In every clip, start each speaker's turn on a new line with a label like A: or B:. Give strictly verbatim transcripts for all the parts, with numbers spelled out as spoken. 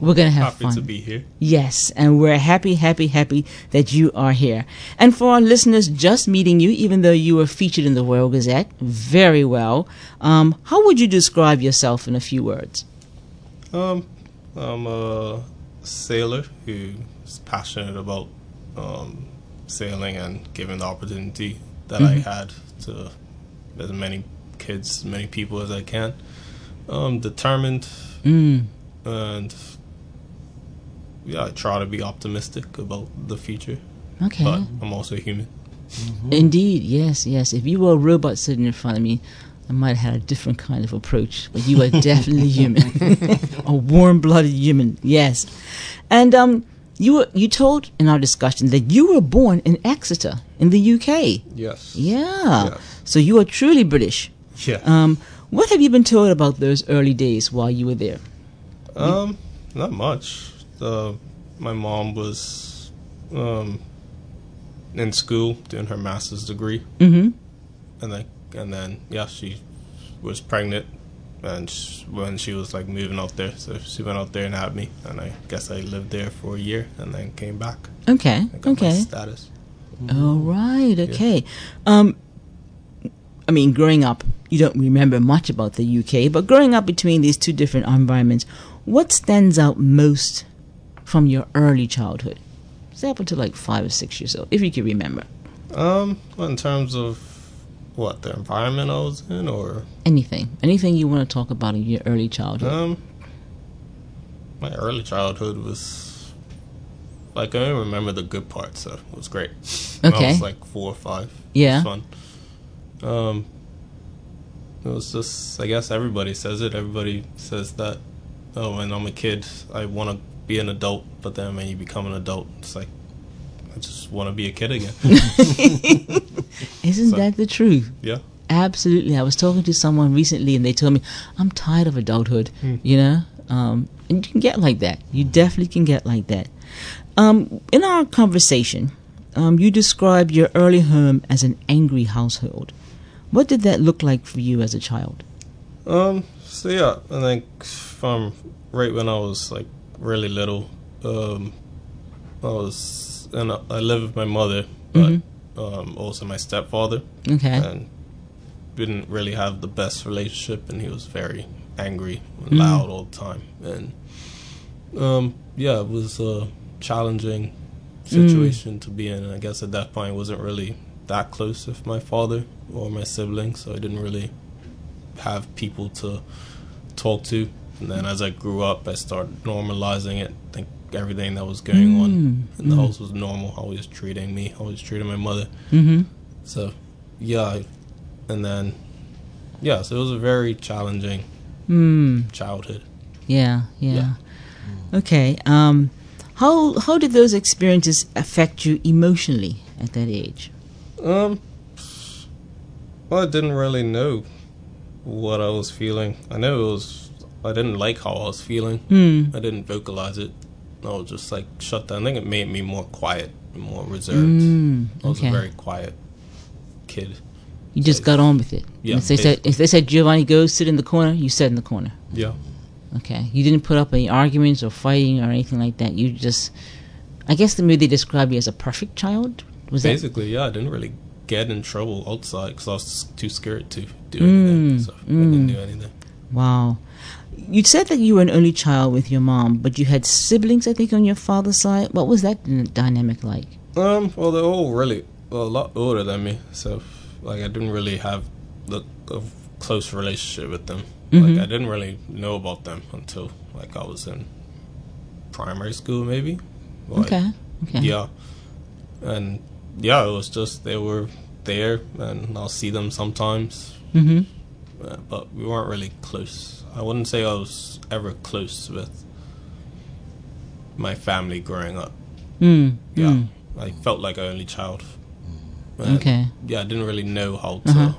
A: We're going to have
B: happy
A: fun.
B: to be here.
A: Yes, and we're happy, happy, happy that you are here. And for our listeners just meeting you, even though you were featured in the Royal Gazette, very well, um, how would you describe yourself in a few words?
B: Um, I'm a sailor who's passionate about um, sailing and giving the opportunity that mm-hmm. I had to as many kids, as many people as I can. Um, determined
A: mm.
B: and yeah, I try to be optimistic about the future.
A: Okay.
B: But I'm also human.
A: Mm-hmm. Indeed, yes, yes. If you were a robot sitting in front of me, I might have had a different kind of approach. But you are definitely human. A warm-blooded human, yes. And um, you were, you told in our discussion that you were born in Exeter in the U K.
B: Yes.
A: Yeah.
B: Yes.
A: So you are truly British.
B: Yeah.
A: Um, what have you been told about those early days while you were there?
B: Um, not much. Uh, my mom was um, in school doing her master's degree,
A: mm-hmm.
B: and then and then yeah, she was pregnant, and she, when she was like moving out there, so she went out there and had me, and I guess I lived there for a year, and then came back.
A: Okay.
B: I got
A: okay.
B: my status.
A: All right. Okay.
B: Yeah.
A: Um, I mean, growing up, you don't remember much about the U K, but growing up between these two different environments, what stands out most from your early childhood? Say up until like five or six years old, if you can remember.
B: Um, well, in terms of what, the environment I was in, or
A: anything, anything you want to talk about in your early childhood?
B: Um, my early childhood was like, I only remember the good parts, so it was great. When
A: Okay.
B: I was like four or five.
A: Yeah.
B: It was fun. Um, it was just, I guess everybody says it. Everybody says that. Oh, when I'm a kid, I want to be an adult, but then when you become an adult, it's like, I just want to be a kid again.
A: Isn't
B: so,
A: that the truth?
B: Yeah.
A: Absolutely. I was talking to someone recently and they told me, I'm tired of adulthood,
B: hmm.
A: you know? Um, and you can get like that. You definitely can get like that. Um, in our conversation, um, you described your early home as an angry household. What did that look like for you as a child?
B: Um, so yeah, I think from right when I was like really little, um, I was, and I, I lived with my mother, but
A: mm-hmm.
B: um, also my stepfather.
A: Okay.
B: And didn't really have the best relationship, and he was very angry and mm. loud all the time. And um, yeah, it was a challenging situation mm. to be in. And I guess at that point I wasn't really that close with my father or my siblings, so I didn't really have people to talk to. And then as I grew up, I started normalizing it. I think everything that was going
A: mm.
B: on in the
A: mm.
B: house was normal. Always treating me, always treating my mother.
A: Mm-hmm.
B: So yeah, I, and then yeah, so it was a very challenging
A: mm.
B: childhood.
A: Yeah, yeah.
B: yeah.
A: Okay. Um, how how did those experiences affect you emotionally at that age?
B: Um, well, I didn't really know what I was feeling. I know it was, I didn't like how I was feeling.
A: Mm.
B: I didn't vocalize it. I was just like shut down. I think it made me more quiet, more reserved.
A: Mm, okay.
B: I was a very quiet kid.
A: You just so, got on with it.
B: Yeah.
A: If they said, if they said, Giovanni, go sit in the corner, you sat in the corner.
B: Yeah.
A: Okay. You didn't put up any arguments or fighting or anything like that. You just, I guess the way they describe you as a perfect child. Was
B: Basically,
A: that?
B: yeah. I didn't really get in trouble outside because I was too scared to do
A: mm,
B: anything. So
A: mm.
B: I didn't do anything.
A: Wow. You said that you were an only child with your mom, but you had siblings, I think, on your father's side. What was that dynamic like?
B: Um. Well, they're all really well, a lot older than me, so like I didn't really have the a close relationship with them.
A: Mm-hmm.
B: Like I didn't really know about them until like I was in primary school, maybe. Like,
A: okay. Okay.
B: Yeah. And yeah, it was just they were there, and I'll see them sometimes.
A: Mm-hmm.
B: Uh, but we weren't really close. I wouldn't say I was ever close with my family growing up.
A: Mm,
B: yeah,
A: mm.
B: I felt like an only child. And
A: okay.
B: Yeah, I didn't really know how to
A: uh-huh.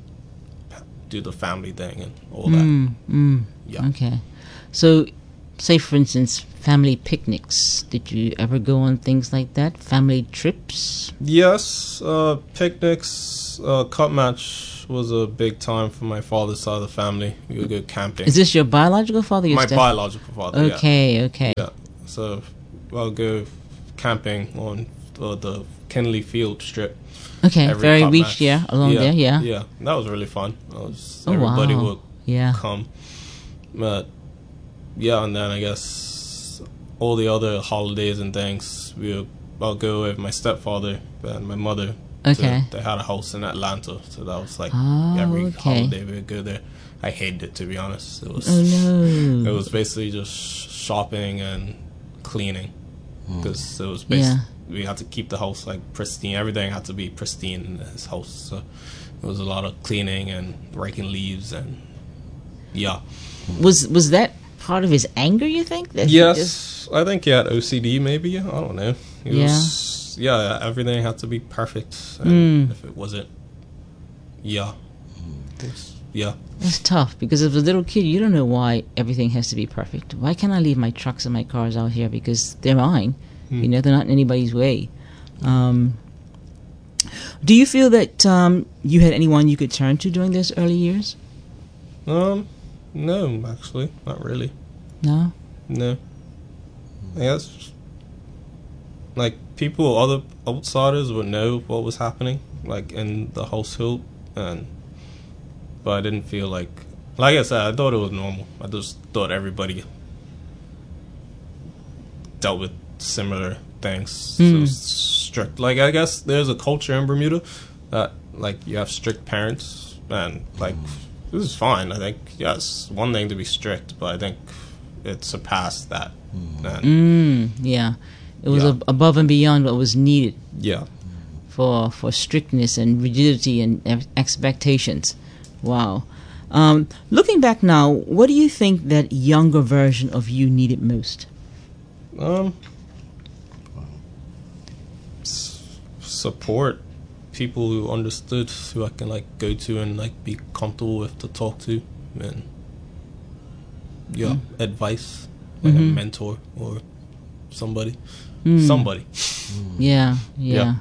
B: do the family thing and all
A: mm,
B: that.
A: Mm.
B: Yeah.
A: Okay. So, say for instance, family picnics. Did you ever go on things like that? Family trips?
B: Yes, uh, picnics, uh, cup match was a big time for my father's side of the family. We would go camping.
A: Is this your biological father? Or your
B: my
A: step-
B: biological father?
A: Okay,
B: yeah.
A: okay.
B: Yeah. So I'll go camping on uh, the Kenley Field strip.
A: Okay,
B: every
A: very
B: cup
A: beach,
B: match.
A: yeah, along
B: yeah,
A: there, yeah.
B: Yeah, that was really fun. That was,
A: Oh,
B: everybody
A: wow.
B: would
A: Yeah.
B: come. But yeah, and then I guess all the other holidays and things, we would, I'll go with my stepfather and my mother.
A: Okay.
B: To, they had a house in Atlanta, so that was like
A: Oh,
B: every
A: okay.
B: holiday we would go there. I hated it, to be honest. It was
A: Oh, no.
B: it was basically just shopping and cleaning, because it was basically
A: Yeah.
B: we had to keep the house like pristine. Everything had to be pristine in his house, so it was a lot of cleaning and raking leaves and yeah.
A: Was was that part of his anger, you think? That he
B: Yes,
A: just-
B: I think he had O C D. Maybe I don't know. It
A: Yeah.
B: was, yeah, everything had to be perfect, and
A: Mm.
B: if it wasn't, yeah, it was- yeah.
A: It's tough because as a little kid, you don't know why everything has to be perfect. Why can't I leave my trucks and my cars out here because they're mine?
B: Hmm.
A: You know, they're not in anybody's way. Um, do you feel that um, you had anyone you could turn to during those early years?
B: Um, no, actually, not really.
A: No?
B: No. I guess, like, people, other outsiders would know what was happening, like, in the household, and, but I didn't feel like, like I said, I thought it was normal. I just thought everybody dealt with similar things. So
A: Mm.
B: it's strict. Like, I guess there's a culture in Bermuda that, like, you have strict parents, and, like, this is fine. I think, yeah, it's one thing to be strict, but I think it surpassed that. And,
A: Mm, yeah. It was
B: Yeah.
A: ab- above and beyond what was needed
B: yeah.
A: for, for strictness and rigidity and ex- expectations. Wow. Um, looking back now, what do you think that younger version of you needed most?
B: Um, s- support, people who understood, who I can like go to and like be comfortable with to talk to, and yeah, advice, like a
A: Mhm.
B: mentor or somebody,
A: Mm.
B: somebody.
A: Yeah, yeah,
B: Yeah.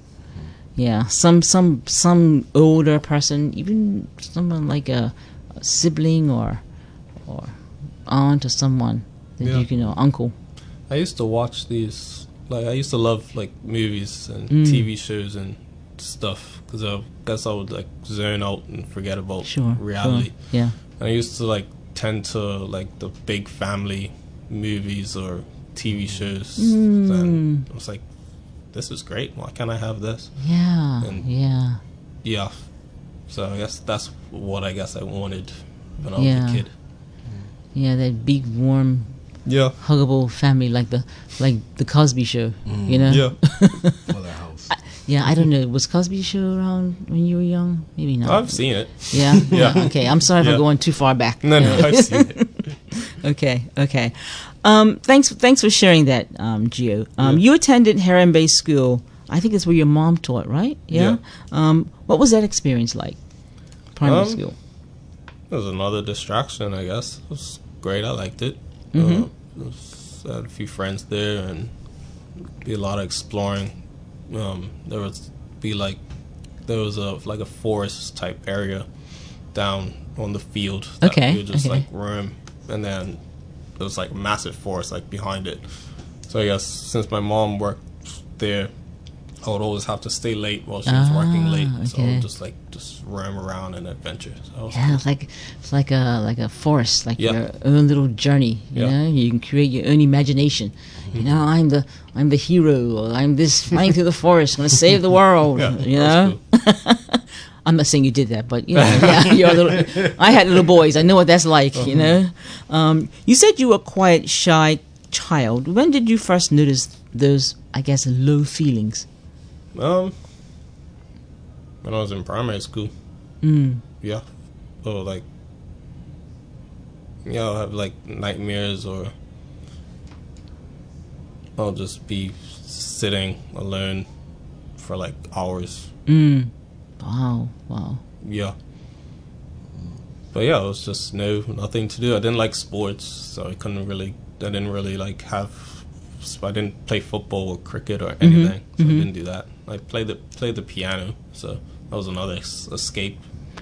A: yeah. Some, some, some older person, even someone like a, a sibling or, or aunt or someone that
B: Yeah.
A: you can know, uncle.
B: I used to watch these, like I used to love like movies and
A: Mm.
B: T V shows and stuff, because I guess I would like zone out and forget about
A: Sure,
B: reality.
A: sure. Yeah.
B: I used to like tend to like the big family movies or T V shows,
A: Mm.
B: and I was like, this is great. Why can't I have this?
A: Yeah,
B: And-
A: yeah.
B: Yeah. So I guess that's what I guess I wanted when I
A: Yeah.
B: was a kid.
A: Yeah, that big, warm,
B: Yeah.
A: huggable family like the like the Cosby Show, you know?
B: Yeah.
C: For the house.
A: Yeah, I don't know. Was Cosby Show around when you were young? Maybe not.
B: I've seen it.
A: Yeah?
B: Yeah.
A: Okay, I'm sorry if
B: Yeah.
A: I'm going too far back.
B: No, no, I've seen it.
A: Okay, okay. Um, thanks, thanks for sharing that, um, Gio. Um,
B: Yeah.
A: You attended Harambay School. I think that's where your mom taught, right? Yeah. Um, what was that experience like? Primary
B: Um,
A: school.
B: It was another distraction, I guess. It was great. I liked it.
A: Mhm.
B: Uh, it was, I had a few friends there, and be a lot of exploring. Um, there was be like there was a like a forest type area down on the field that
A: Okay,
B: we would just
A: okay.
B: like roam, and then there was like massive forest like behind it. So I guess since my mom worked there, I would always have to stay late while she was working
A: Ah,
B: late. So I
A: okay.
B: would just like just roam around and adventure. So that was
A: Yeah,
B: cool.
A: it's like it's like a like a forest, like
B: Yeah.
A: your own little journey. You
B: Yeah.
A: know, you can create your own imagination. You know, I'm the I'm the hero. Or I'm this flying through the forest, going to save the world.
B: Yeah,
A: you
B: that's
A: know. I'm not saying you did that, but you know, yeah, you're a little. I had little boys. I know what that's like. You know. Um, you said you were a quiet, shy child. When did you first notice those, I guess, low feelings?
B: Um, when I was in primary school,
A: Mm.
B: yeah. Or like, yeah, I'll have like nightmares, or I'll just be sitting alone for like hours.
A: Mm. Wow. Wow.
B: Yeah. But yeah, it was just no, nothing to do. I didn't like sports, so I couldn't really, I didn't really like have, I didn't play football or cricket or anything, so
A: mhm.
B: I didn't do that. I played the, played the piano, so that was another es- escape.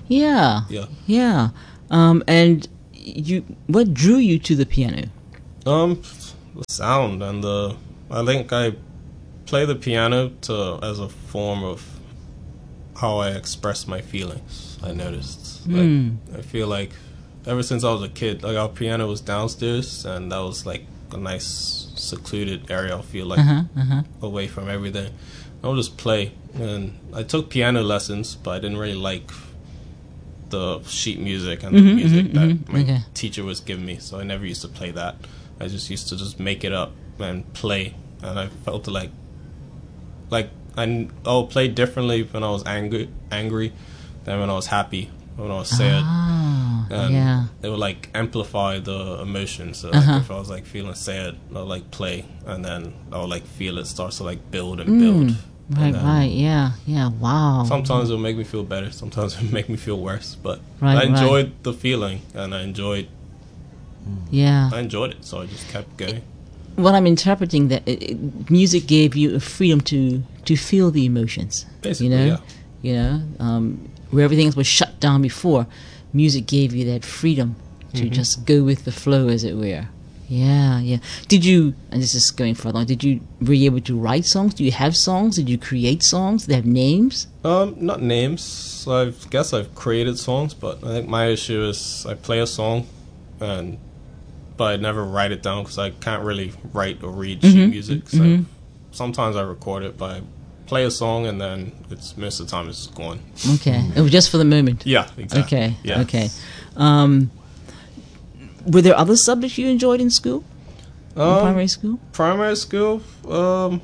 A: Yeah.
B: Yeah.
A: Yeah. Um, and you, what drew you to the piano?
B: Um, the sound and the. I think I play the piano to as a form of how I express my feelings. I noticed. Like,
A: Mm.
B: I feel like ever since I was a kid, like our piano was downstairs, and that was like a nice secluded area. I feel like
A: Uh-huh, uh-huh.
B: away from everything. I would just play, and I took piano lessons, but I didn't really like the sheet music and the
A: Mhm,
B: music
A: mhm,
B: that
A: mhm.
B: my
A: Okay.
B: teacher was giving me. So I never used to play that. I just used to just make it up and play, and I felt like like I I'll play differently when I was angry, angry, than when I was happy, when I was sad.
A: Ah,
B: And
A: yeah.
B: it would like amplify the emotions. So
A: Uh-huh.
B: like if I was like feeling sad, I'll like play, and then I'll like feel it starts to like build and
A: Mm.
B: build.
A: Right,
B: And then
A: right. Yeah, yeah. Wow.
B: Sometimes it'll make me feel better. Sometimes it'll make me feel worse. But
A: Right,
B: I
A: right.
B: enjoyed the feeling, and I enjoyed
A: Yeah.
B: I enjoyed it. So I just kept going.
A: What I'm interpreting that it, it, music gave you a freedom to to feel the emotions.
B: Basically,
A: you know,
B: yeah.
A: you know, um, where everything else was shut down before, music gave you that freedom to
B: Mhm.
A: just go with the flow, as it were. Yeah, yeah. Did you? And this is going further on. Did you were you able to write songs? Do you have songs? Did you create songs? They have names.
B: Um, not names. I guess I've created songs, but I think my issue is I play a song, and but I never write it down because I can't really write or read sheet
A: Mhm,
B: music. So
A: mhm.
B: sometimes I record it, but I play a song, and then it's most of the time it's gone.
A: Okay, it was just for the moment.
B: Yeah, exactly.
A: Okay,
B: Yeah.
A: okay. Um, were there other subjects you enjoyed in school? In
B: Um,
A: primary school?
B: Primary school, um,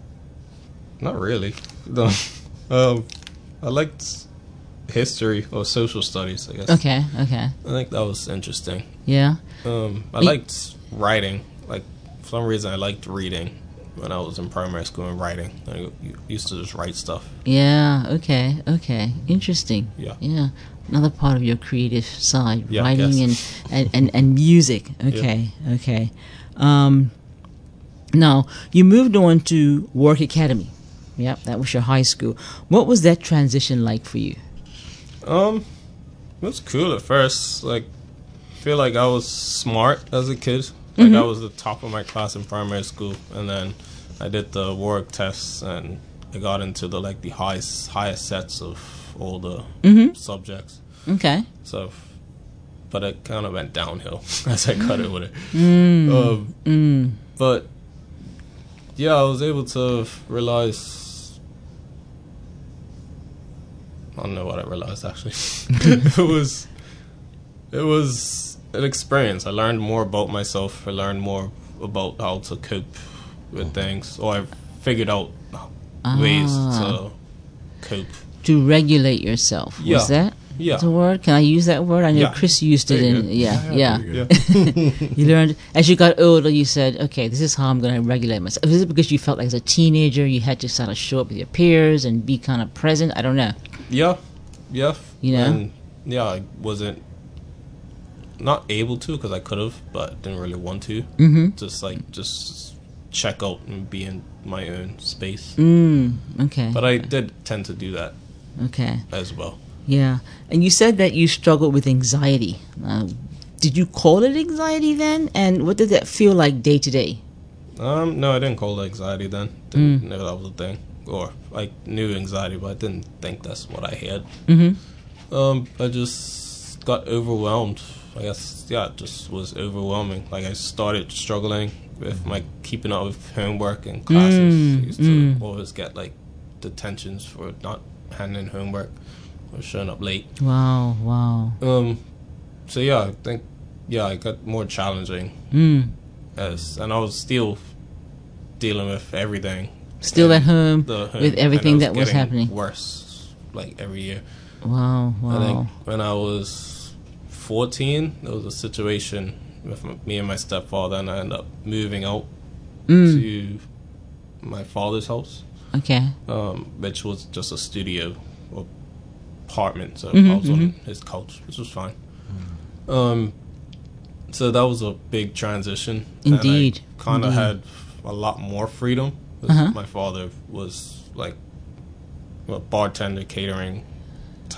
B: not really. No. um, I liked history or social studies, I guess.
A: Okay, okay.
B: I think that was interesting.
A: Yeah.
B: Um, I
A: Me-
B: liked writing. Like, for some reason, I liked reading when I was in primary school and writing. I used to just write stuff.
A: Yeah, okay, okay. Interesting.
B: Yeah.
A: Yeah. Another part of your creative side,
B: Yeah,
A: writing and,
B: yes.
A: and, and, and music. Okay, okay. Um, now, you moved on to Warwick Academy. Yep, that was your high school. What was that transition like for you?
B: Um, it was cool at first. Like, I feel like I was smart as a kid. Like, I was the top of my class in primary school, and then I did the Warwick tests, and I got into the like the highest highest sets of all the
A: Mhm.
B: subjects.
A: Okay.
B: So, but it kind of went downhill as I got over it.
A: Mm.
B: Um,
A: Mm.
B: but yeah, I was able to realize. I don't know what I realized actually. it was, it was an experience. I learned more about myself. I learned more about how to cope with things, or I figured out ways
A: Ah.
B: to cope.
A: To regulate yourself.
B: Yeah.
A: Was that
B: Yeah.
A: the word? Can I use that word? I know
B: Yeah.
A: Chris used it
B: There you
A: in
B: go.
A: yeah, yeah.
C: pretty
B: Yeah.
C: good.
A: You learned as you got older. You said, "Okay, this is how I'm going to regulate myself." Is it because you felt like as a teenager you had to sort of show up with your peers and be kind of present? I don't know.
B: Yeah, yeah.
A: You know?
B: And yeah, I wasn't not able to because I could have, but didn't really want to.
A: Mm-hmm.
B: Just like just check out and be in my own space.
A: Mm. Okay.
B: But I did tend to do that
A: okay.
B: as well.
A: Yeah. And you said that you struggled with anxiety. Uh, did you call it anxiety then? And what did that feel like day to day?
B: Um, no, I didn't call it anxiety then. Didn't know that was a thing. Or I knew anxiety, but I didn't think that's what I had.
A: Mm-hmm.
B: Um, I just got overwhelmed. I guess, yeah, it just was overwhelming. Like, I started struggling with my keeping up with homework and classes.
A: Mm,
B: I used to
A: mm.
B: always get, like, detentions for not handing homework or showing up late.
A: Wow. Wow.
B: Um, so, yeah, I think, yeah, it got more challenging.
A: Mm.
B: As, and I was still dealing with everything.
A: Still
B: And
A: at home
B: the home,
A: with
B: and
A: everything
B: it
A: that was
B: getting
A: happening.
B: worse, like, every year.
A: Wow.
B: I
A: Wow.
B: think when I was fourteen, there was a situation with m- me and my stepfather, and I ended up moving out
A: Mm.
B: to my father's house,
A: Okay.
B: um, which was just a studio or apartment. So
A: Mhm,
B: I was on
A: mhm.
B: his couch, which was fine. Um, so that was a big transition.
A: Indeed,
B: Kind of
A: indeed.
B: had a lot more freedom. 'Cause
A: Uh-huh.
B: my father was like a bartender, catering type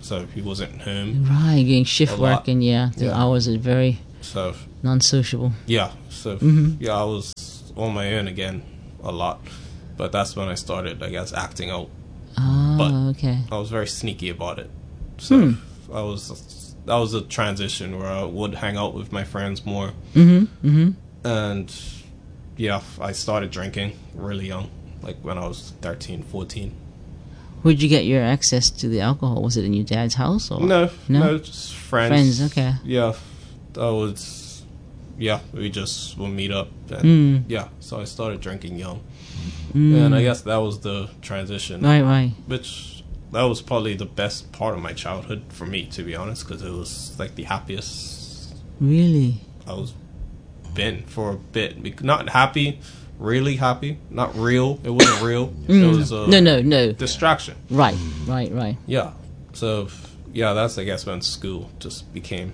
B: so he wasn't home.
A: Right, getting shift
B: A
A: work
B: lot.
A: and yeah, the
B: Yeah.
A: hours are very
B: So
A: non-sociable.
B: yeah, so
A: Mhm.
B: yeah, I was on my own again a lot, but that's when I started, I guess, acting out.
A: Ah,
B: But-
A: okay.
B: I was very sneaky about it. So
A: Hmm.
B: I was that was a transition where I would hang out with my friends more,
A: Mm-hmm. Mm-hmm.
B: and yeah, I started drinking really young, like when I was thirteen, fourteen.
A: Where'd you get your access to the alcohol? Was it in your dad's house or
B: No,
A: No?
B: no, just friends.
A: friends? Okay.
B: Yeah, that was. Yeah, we just would meet up. And
A: Mm.
B: Yeah, so I started drinking young,
A: Mm.
B: and I guess that was the transition,
A: Right, right.
B: which that was probably the best part of my childhood for me, to be honest, because it was like the happiest
A: Really?
B: I was been for a bit. Bec- Not happy, really happy, not real. It wasn't real.
A: Mm.
B: It was a
A: no, no, no.
B: distraction.
A: Right, right, right.
B: Yeah. So yeah, that's I guess when school just became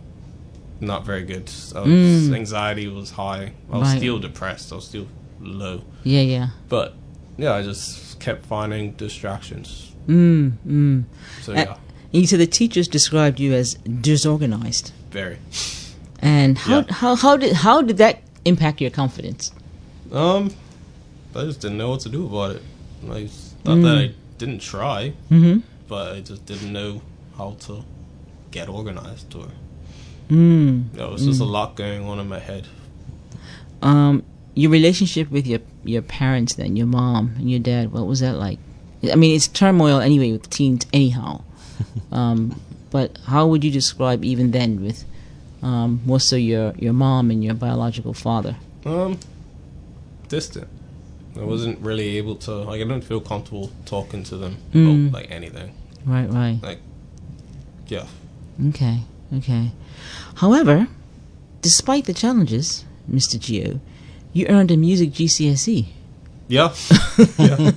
B: not very good. I was,
A: Mm.
B: Anxiety was high. I was
A: Right.
B: still depressed. I was still low.
A: Yeah, yeah.
B: But yeah, I just kept finding distractions.
A: Mm, mm.
B: So
A: Uh,
B: yeah,
A: And you said the teachers described you as disorganized.
B: very.
A: And how
B: Yeah.
A: how how did how did that impact your confidence?
B: Um, I just didn't know what to do about it. Like, not
A: Mm.
B: that I didn't try,
A: Mm-hmm.
B: but I just didn't know how to get organized, or
A: Mm.
B: there was just a lot going on in my head.
A: Um, your relationship with your your parents, then your mom and your dad, what was that like? I mean, it's turmoil anyway with teens, anyhow. um, but how would you describe even then with um, more so your your mom and your biological father?
B: Um, distant. I wasn't really able to. Like, I didn't feel comfortable talking to them
A: Mm.
B: about like anything.
A: Right, right.
B: Like, yeah,
A: Okay, okay. However, despite the challenges, Mister Gio, you earned a music G C S E.
B: yeah, yeah.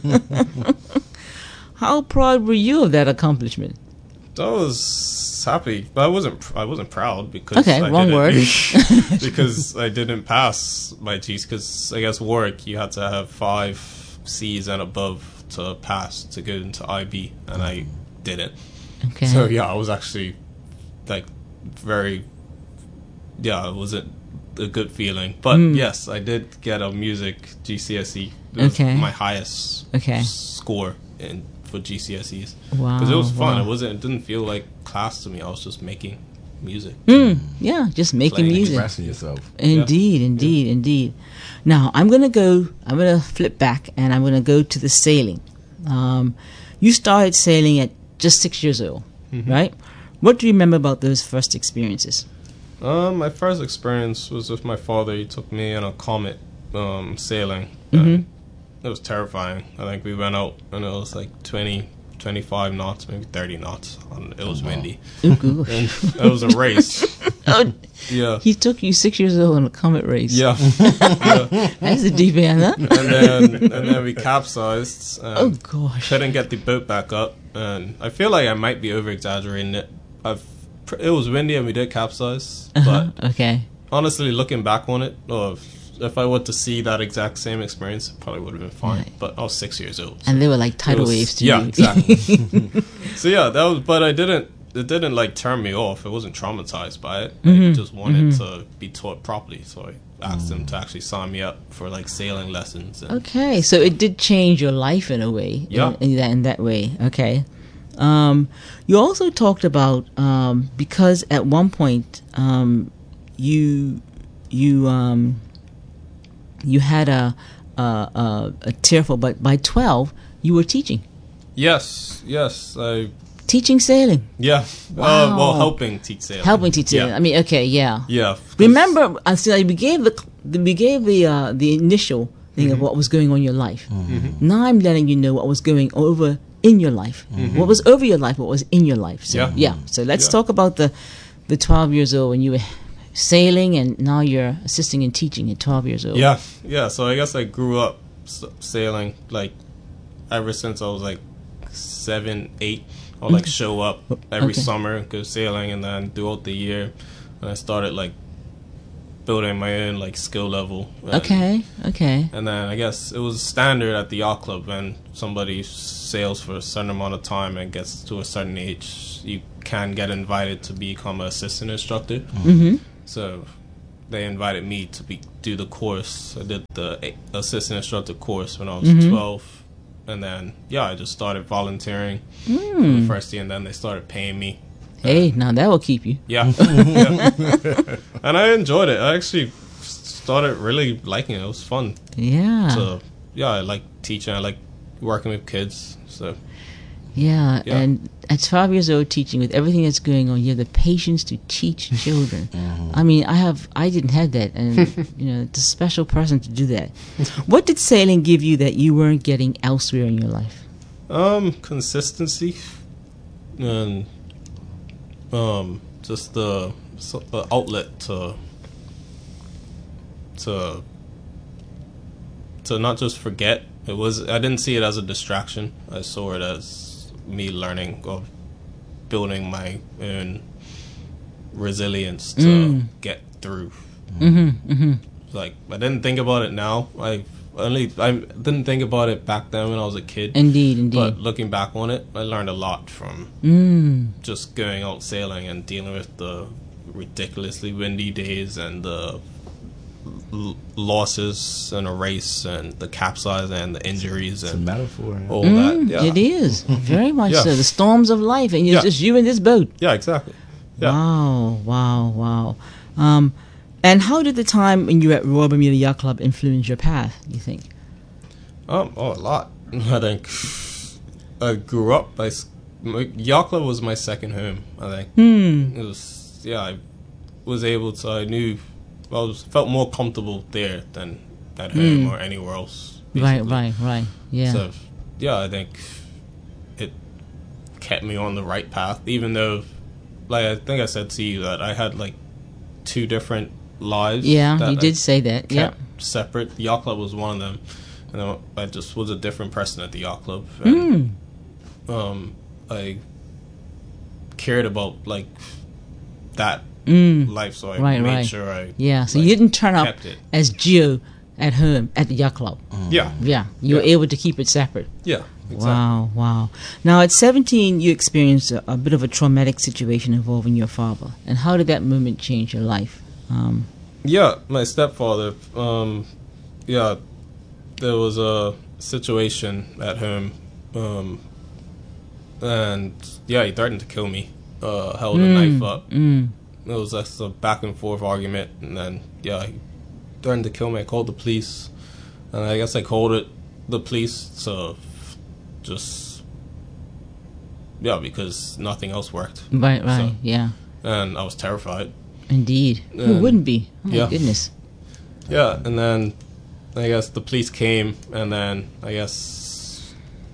A: How proud were you of that accomplishment?
B: I was happy, but I wasn't. I wasn't proud because
A: Okay,
B: I
A: wrong
B: didn't-
A: word.
B: because I didn't pass my G's. Because I guess Warwick, you had to have five C's and above to pass to go into I B, and I didn't.
A: Okay.
B: So yeah, I was actually like very. Yeah, it wasn't a good feeling, but
A: Mm.
B: yes, I did get a music G C S E. It was
A: Okay.
B: my highest
A: Okay.
B: score in for G C S Es.
A: Wow.
B: Because it was fun.
A: wow.
B: It wasn't. It didn't feel like class to me. I was just making music.
A: Mm, yeah, just making
B: Playing
A: music.
C: Expressing yourself.
A: Indeed, indeed, indeed. Now I'm gonna go. I'm gonna flip back, and I'm gonna go to the sailing. Um, you started sailing at just six years old,
B: Mm-hmm.
A: right? What do you remember about those first experiences?
B: Um, my first experience was with my father. He took me on a Comet um, sailing.
A: Mhm.
B: And it was terrifying. I think we went out and it was like twenty, twenty-five knots, maybe thirty knots. And it was windy.
A: Ooh, gosh.
B: And it was a race.
A: Oh,
B: Yeah.
A: he took you six years old on a comet race.
B: Yeah. yeah.
A: That's a deep end, huh?
B: And then and then we capsized. And
A: Oh gosh.
B: couldn't get the boat back up, and I feel like I might be over exaggerating it. I've pr- it was windy and we did capsize,
A: Uh-huh.
B: but
A: Okay.
B: honestly, looking back on it, or if, if I were to see that exact same experience, it probably would have been fine.
A: Right.
B: But I was six years old. so
A: And they were like tidal
B: it was-
A: waves to
B: yeah,
A: you.
B: exactly. So yeah, that was. But I didn't. It didn't like turn me off. I wasn't traumatized by it. I
A: Mhm,
B: just wanted
A: mhm.
B: to be taught properly. So I asked them to actually sign me up for like sailing lessons. And
A: Okay, so it did change your life in a way.
B: Yeah.
A: In, in that in that way. Okay. Um, you also talked about um, because at one point um, you you um, you had a, a a a tearful, but by twelve you were teaching
B: Yes, yes, I
A: teaching sailing,
B: yeah.
A: Wow.
B: Uh, well, helping teach sailing.
A: helping teach sailing.
B: Yeah.
A: I mean, okay, yeah.
B: Yeah. 'cause-
A: Remember, I said we gave the, the we gave the uh, the initial thing of what was going on in your life. Now I'm letting you know what was going over in your life. What was over your life? What was in your life? So,
B: Yeah.
A: So let's
B: Yeah.
A: talk about the the twelve years old when you were sailing, and now you're assisting in teaching at twelve years old.
B: Yeah, yeah. So I guess I grew up s- sailing like ever since I was like seven, eight. I'll like show up every
A: Okay.
B: summer, go sailing, and then throughout the year, and I started like building my own like skill level. And,
A: Okay, okay.
B: And then I guess it was standard at the yacht club when somebody sails for a certain amount of time and gets to a certain age, you can get invited to become an assistant instructor.
A: Mm-hmm.
B: So they invited me to be, do the course. I did the assistant instructor course when I was
A: Mm-hmm.
B: twelve. And then, yeah, I just started volunteering
A: Mm.
B: for the first year, and then they started paying me.
A: Hey, now that will keep you.
B: Yeah. yeah. And I enjoyed it. I actually started really liking it. It was fun.
A: Yeah.
B: So, yeah, I like teaching. I like working with kids. So,
A: Yeah,
B: Yeah.
A: and at twelve years old, teaching with everything that's going on, you have the patience to teach children. I mean, I have, I didn't have that, and you know, it's a special person to do that. What did sailing give you that you weren't getting elsewhere in your life?
B: um, consistency and um, just the, so, the outlet to to to not just forget. It was I didn't see it as a distraction. I saw it as me learning or building my own resilience to
A: Mm.
B: get through.
A: Mm-hmm, mm-hmm.
B: Like I didn't think about it now. I only I didn't think about it back then when I was a kid.
A: Indeed, indeed.
B: But looking back on it, I learned a lot from
A: Mm.
B: just going out sailing and dealing with the ridiculously windy days and the l- losses in a race and the capsize and the injuries
C: It's a
B: and
C: metaphor. Yeah.
B: all
A: Mm,
B: that. Yeah,
A: It is very much
B: Yeah.
A: so. The storms of life, and it's
B: Yeah.
A: just you in this boat.
B: yeah, exactly. Yeah.
A: Wow, wow, wow. Um, and how did the time when you were at Royal Bermuda Yacht Club influence your path, you think?
B: Um, oh, a lot. I think I grew up. I s- my, yacht club was my second home. I think
A: Hmm.
B: it was. Yeah, I was able to. I knew I was felt more comfortable there than at home
A: Mm.
B: or anywhere else.
A: Right,
B: basically.
A: right, right. Yeah.
B: So, yeah, I think it kept me on the right path, even though, like I think I said to you that I had like two different lives.
A: yeah,
B: that
A: you
B: I
A: did say that. Yeah.
B: kept separate. The yacht club was one of them, and I, I just was a different person at the yacht club. And,
A: Mm.
B: um, I cared about like that
A: Mm.
B: life, so I
A: Right,
B: made
A: right.
B: sure I
A: Yeah. So
B: like,
A: you didn't turn up
B: kept it.
A: as Gio at home at the yacht club.
B: Yeah,
A: Yeah. You were
B: Yeah.
A: able to keep it separate.
B: yeah, exactly.
A: Wow, wow. Now, at seventeen, you experienced a, a bit of a traumatic situation involving your father. And how did that moment change your life? Um,
B: Yeah, my stepfather. Um, yeah, there was a situation at home, um, and yeah, he threatened to kill me. Uh, held a knife up.
A: mm,
B: It was just a back and forth argument, and then yeah, he threatened to kill me. I called the police, and I guess I called it the police to just yeah, because nothing else worked,
A: right, right.
B: So-
A: Yeah.
B: and I was terrified.
A: Indeed. Who
B: Um,
A: wouldn't be? Oh, my
B: yeah.
A: goodness.
B: Yeah, and then I guess the police came and then I guess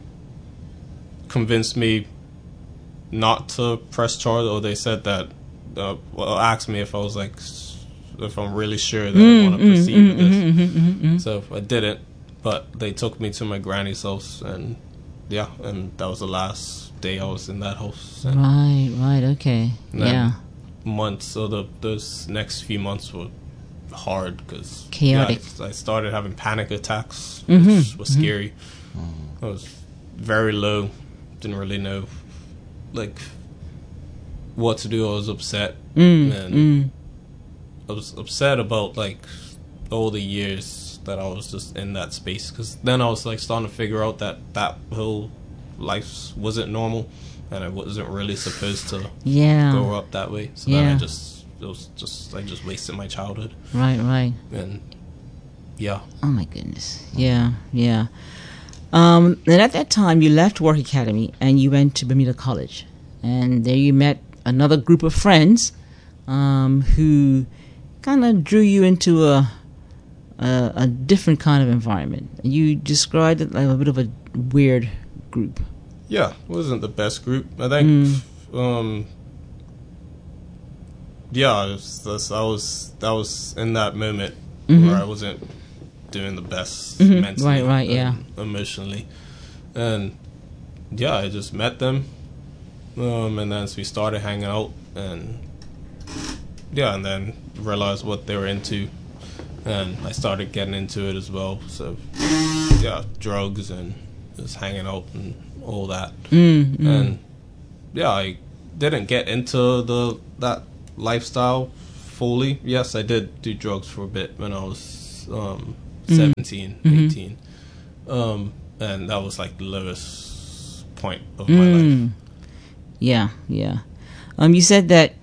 B: convinced me not to press charge, or they said that, uh, well, asked me if I was like, s- if I'm really sure that I want to proceed with this.
A: mm, mm, mm.
B: So I didn't, but they took me to my granny's house, and yeah, and that was the last day I was in that house. And
A: Right, right, okay.
B: then
A: Yeah.
B: months, so the those next few months were hard because
A: Chaotic.
B: I, I started having panic attacks,
A: Mhm,
B: which was scary. I was very low, didn't really know like what to do. I was upset,
A: Mm,
B: and
A: mm.
B: I was upset about like all the years that I was just in that space, because then I was like starting to figure out that that whole life wasn't normal, and I wasn't really supposed to
A: Yeah.
B: grow up that way. So then
A: Yeah.
B: I just it was just I just wasted my childhood,
A: Right, right.
B: and yeah,
A: Oh my goodness. Yeah, yeah. Um, and at that time, you left Work Academy and you went to Bermuda College, and there you met another group of friends um, who kind of drew you into a, a a different kind of environment. You described it like a bit of a weird group.
B: yeah, it wasn't the best group. I think,
A: Mm.
B: um, yeah, it was, that's, I was that was in that moment
A: Mhm.
B: where I wasn't doing the best
A: Mhm.
B: mentally,
A: Right, right, yeah.
B: and emotionally, and yeah, I just met them, um, and then we started hanging out, and yeah, and then realized what they were into, and I started getting into it as well. So yeah, drugs and just hanging out and all that.
A: Mm, mm.
B: And yeah, I didn't get into the that lifestyle fully. Yes, I did do drugs for a bit when I was um,
A: Mm.
B: seventeen,
A: Mhm.
B: eighteen. Um, and that was like the lowest point of my life.
A: Mm. Yeah, yeah. Um, you said that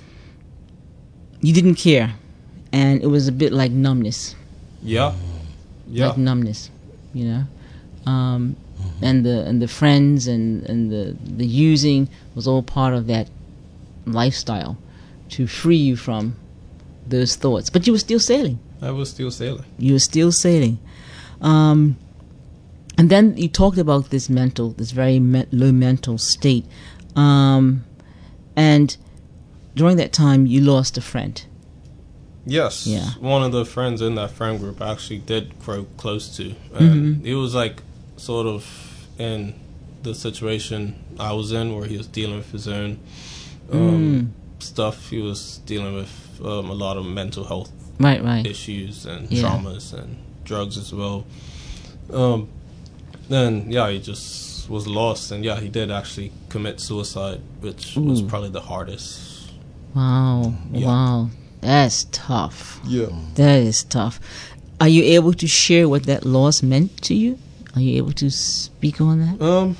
A: you didn't care, and it was a bit like numbness.
B: Yeah. Yeah.
A: Like numbness, you know. Um, and the and the friends and, and the the using was all part of that lifestyle to free you from those thoughts. But you were still sailing.
B: I was still sailing.
A: You were still sailing. Um, and then you talked about this mental, this very me- low mental state. Um, and during that time, you lost a friend.
B: Yes.
A: Yeah.
B: One of the friends in that friend group I actually did grow close to. And
A: Mhm.
B: it was like sort of in the situation I was in where he was dealing with his own um, stuff. He was dealing with um, a lot of mental health
A: Right, right.
B: issues and
A: Yeah.
B: traumas and drugs as well. Um, then, yeah, he just was lost. And, yeah, he did actually commit suicide, which was
A: Ooh.
B: probably the hardest.
A: Wow,
B: Yeah.
A: wow. That's tough.
B: Yeah.
A: That is tough. Are you able to share what that loss meant to you? Are you able to speak on that?
B: Um,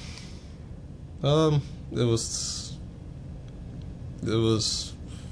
B: um, it was, it was,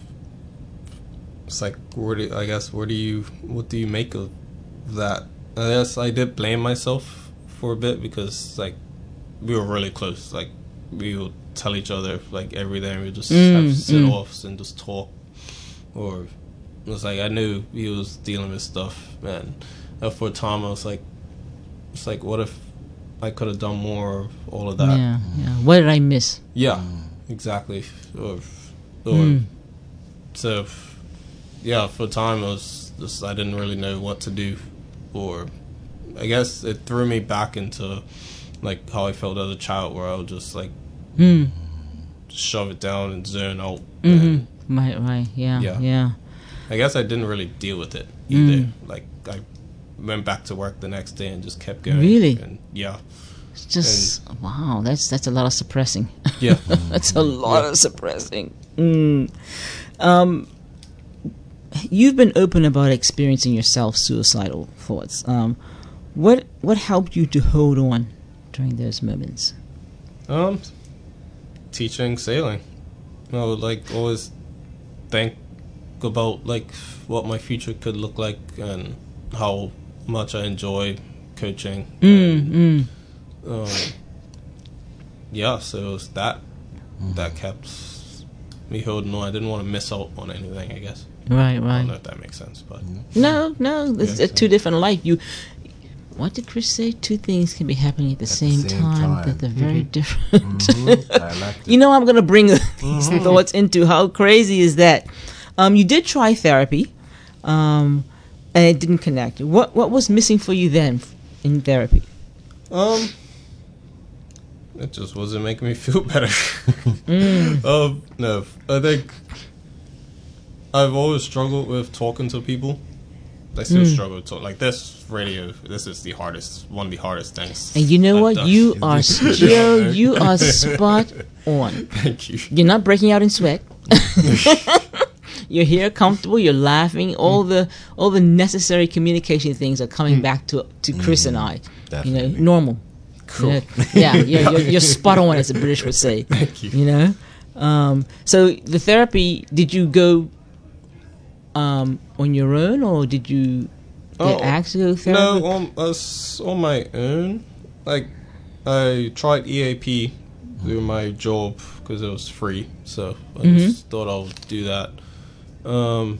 B: it's like, where do, I guess, where do you, what do you make of that? I guess I did blame myself for a bit because, like, we were really close. Like, we would tell each other, like, everything. We would just
A: Mm,
B: have sit-offs
A: mm.
B: and just talk. Or, it was like, I knew he was dealing with stuff, and uh, for a time I was like, it's like, what if I could have done more of all of that?
A: Yeah, yeah. What did I miss?
B: Yeah, exactly. Or, or
A: Mm.
B: so, yeah, for a time I was just, I didn't really know what to do, or I guess it threw me back into like how I felt as a child, where I would just like
A: Mm.
B: shove it down and zone out.
A: Mm-hmm.
B: And
A: Right, right. Yeah, yeah.
B: Yeah. I guess I didn't really deal with it either.
A: Mm.
B: Like I went back to work the next day and just kept going.
A: Really?
B: And yeah,
A: It's just wow. That's that's a lot of suppressing.
B: yeah.
A: That's a lot
B: Yeah.
A: of suppressing. Mm. Um, you've been open about experiencing yourself suicidal thoughts. Um, what what helped you to hold on during those moments?
B: Um, teaching sailing. I would like always think about like what my future could look like and how much I enjoy coaching.
A: Mm, mm.
B: Um, yeah, so it was that that kept me holding on. I didn't want to miss out on anything, I guess.
A: Right,
B: I don't
A: right.
B: know if that makes sense, but
A: No, no. It's
B: Yeah,
A: a two different life. You. What did Chris say? Two things can be happening at the, same,
C: same
A: time,
C: time.
A: that they're very different.
C: Mhm. I like
A: You know, I'm going to bring these thoughts into how crazy is that. Um, you did try therapy, um, and it didn't connect. What what was missing for you then in therapy?
B: um, it just wasn't making me feel better.
A: Mm.
B: Um, no, I think I've always struggled with talking to people. I still
A: Mm.
B: struggle to talk. Like this radio, this is the hardest, one of the hardest things.
A: And you know
B: I've
A: what?
B: done.
A: You are Joe. You are spot on.
B: Thank you.
A: You're not breaking out in sweat. You're here comfortable. You're laughing. All the all the necessary communication things are coming back to to Chris and I. You know,
C: Definitely.
A: normal.
B: Cool.
A: You know, yeah, you're, you're, you're spot on, as the British would say.
B: Thank you.
A: You know, um, so the therapy. Did you go um, on your own, or did you get
B: Oh,
A: asked to go therapy?
B: No, on us on my own. Like I tried E A P through my job because it was free, so I
A: Mhm.
B: just thought I would do that. Um,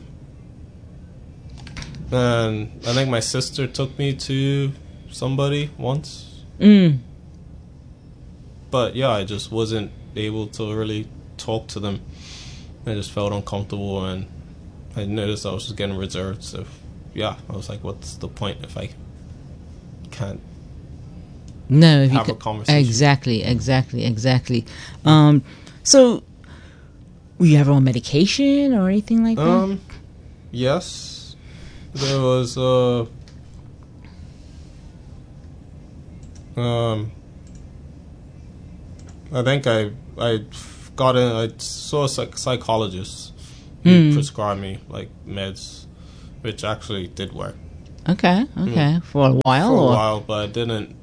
B: and I think my sister took me to somebody once,
A: Mm.
B: but yeah, I just wasn't able to really talk to them. I just felt uncomfortable, and I noticed I was just getting reserved. So yeah, I was like, what's the point if I can't
A: No, if you
B: have a
A: could-
B: conversation?
A: exactly, exactly, exactly. Um, so, were you ever on medication or anything like that?
B: Um, yes, there was uh, um, I think I I got in. I saw a psych- psychologist who
A: Mm.
B: prescribed me like meds, which actually did work
A: Okay, okay. For a while?
B: for a
A: or?
B: while, but I didn't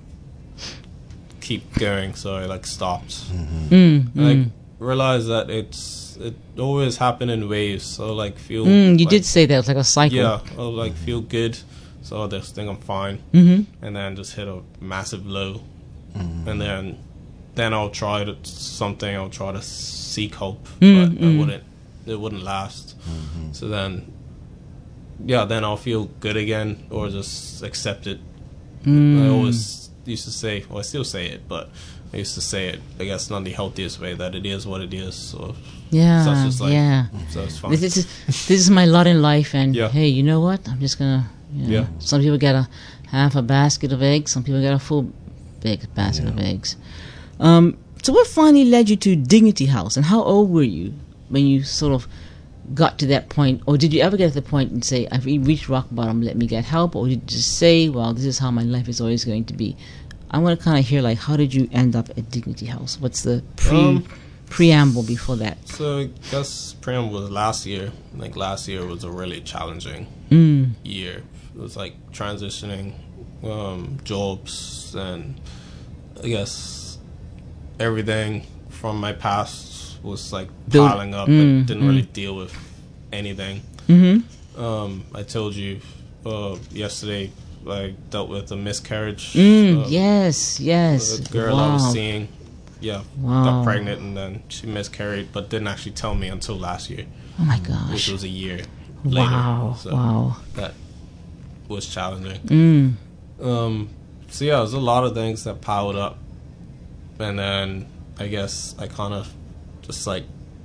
B: keep going, so I like stopped.
A: Mm,
B: And I
A: mm.
B: realized that it's it always happened in waves. So like feel
A: Mm, you
B: like,
A: did say that. It's like a cycle.
B: yeah, I'll like feel good, so I just think I'm fine,
A: Mm-hmm.
B: and then just hit a massive low, and then then I'll try to, something. I'll try to seek hope,
A: Mm,
B: but I
A: mm.
B: wouldn't. It wouldn't last. So then, yeah, then I'll feel good again, or just accept it.
A: Mm.
B: I always used to say, well, I still say it, but I used to say it, I guess, not the healthiest way, that it is what it is. So,
A: Yeah,
B: so it's just like,
A: yeah.
B: so it's fine.
A: This is this is my lot in life, and
B: Yeah.
A: hey, you know what? I'm just gonna. You know,
B: Yeah.
A: Some people get a half a basket of eggs. Some people get a full big basket of eggs. Um, so, what finally led you to Dignity House, and how old were you when you sort of got to that point, or did you ever get to the point and say, "I've reached rock bottom. Let me get help," or did you just say, "Well, this is how my life is always going to be"? I want to kind of hear, like, how did you end up at Dignity House? What's the pre
B: Um,
A: preamble before that?
B: So I guess preamble was last year. Like last year was a really challenging
A: Mm.
B: year. It was like transitioning um, jobs, and I guess everything from my past was like
A: Build-
B: piling up.
A: Mm,
B: I didn't
A: mm.
B: really deal with anything.
A: Mm-hmm.
B: Um, I told you uh, yesterday I dealt with a miscarriage.
A: Mm,
B: Uh,
A: yes, yes.
B: The girl
A: wow.
B: I was seeing, yeah,
A: Wow.
B: got pregnant, and then she miscarried, but didn't actually tell me until last year,
A: Oh my
B: which
A: gosh.
B: was a year later.
A: Wow.
B: So
A: Wow.
B: that was challenging.
A: Mm.
B: Um, so yeah, there's a lot of things that piled up, and then I guess I kind of just like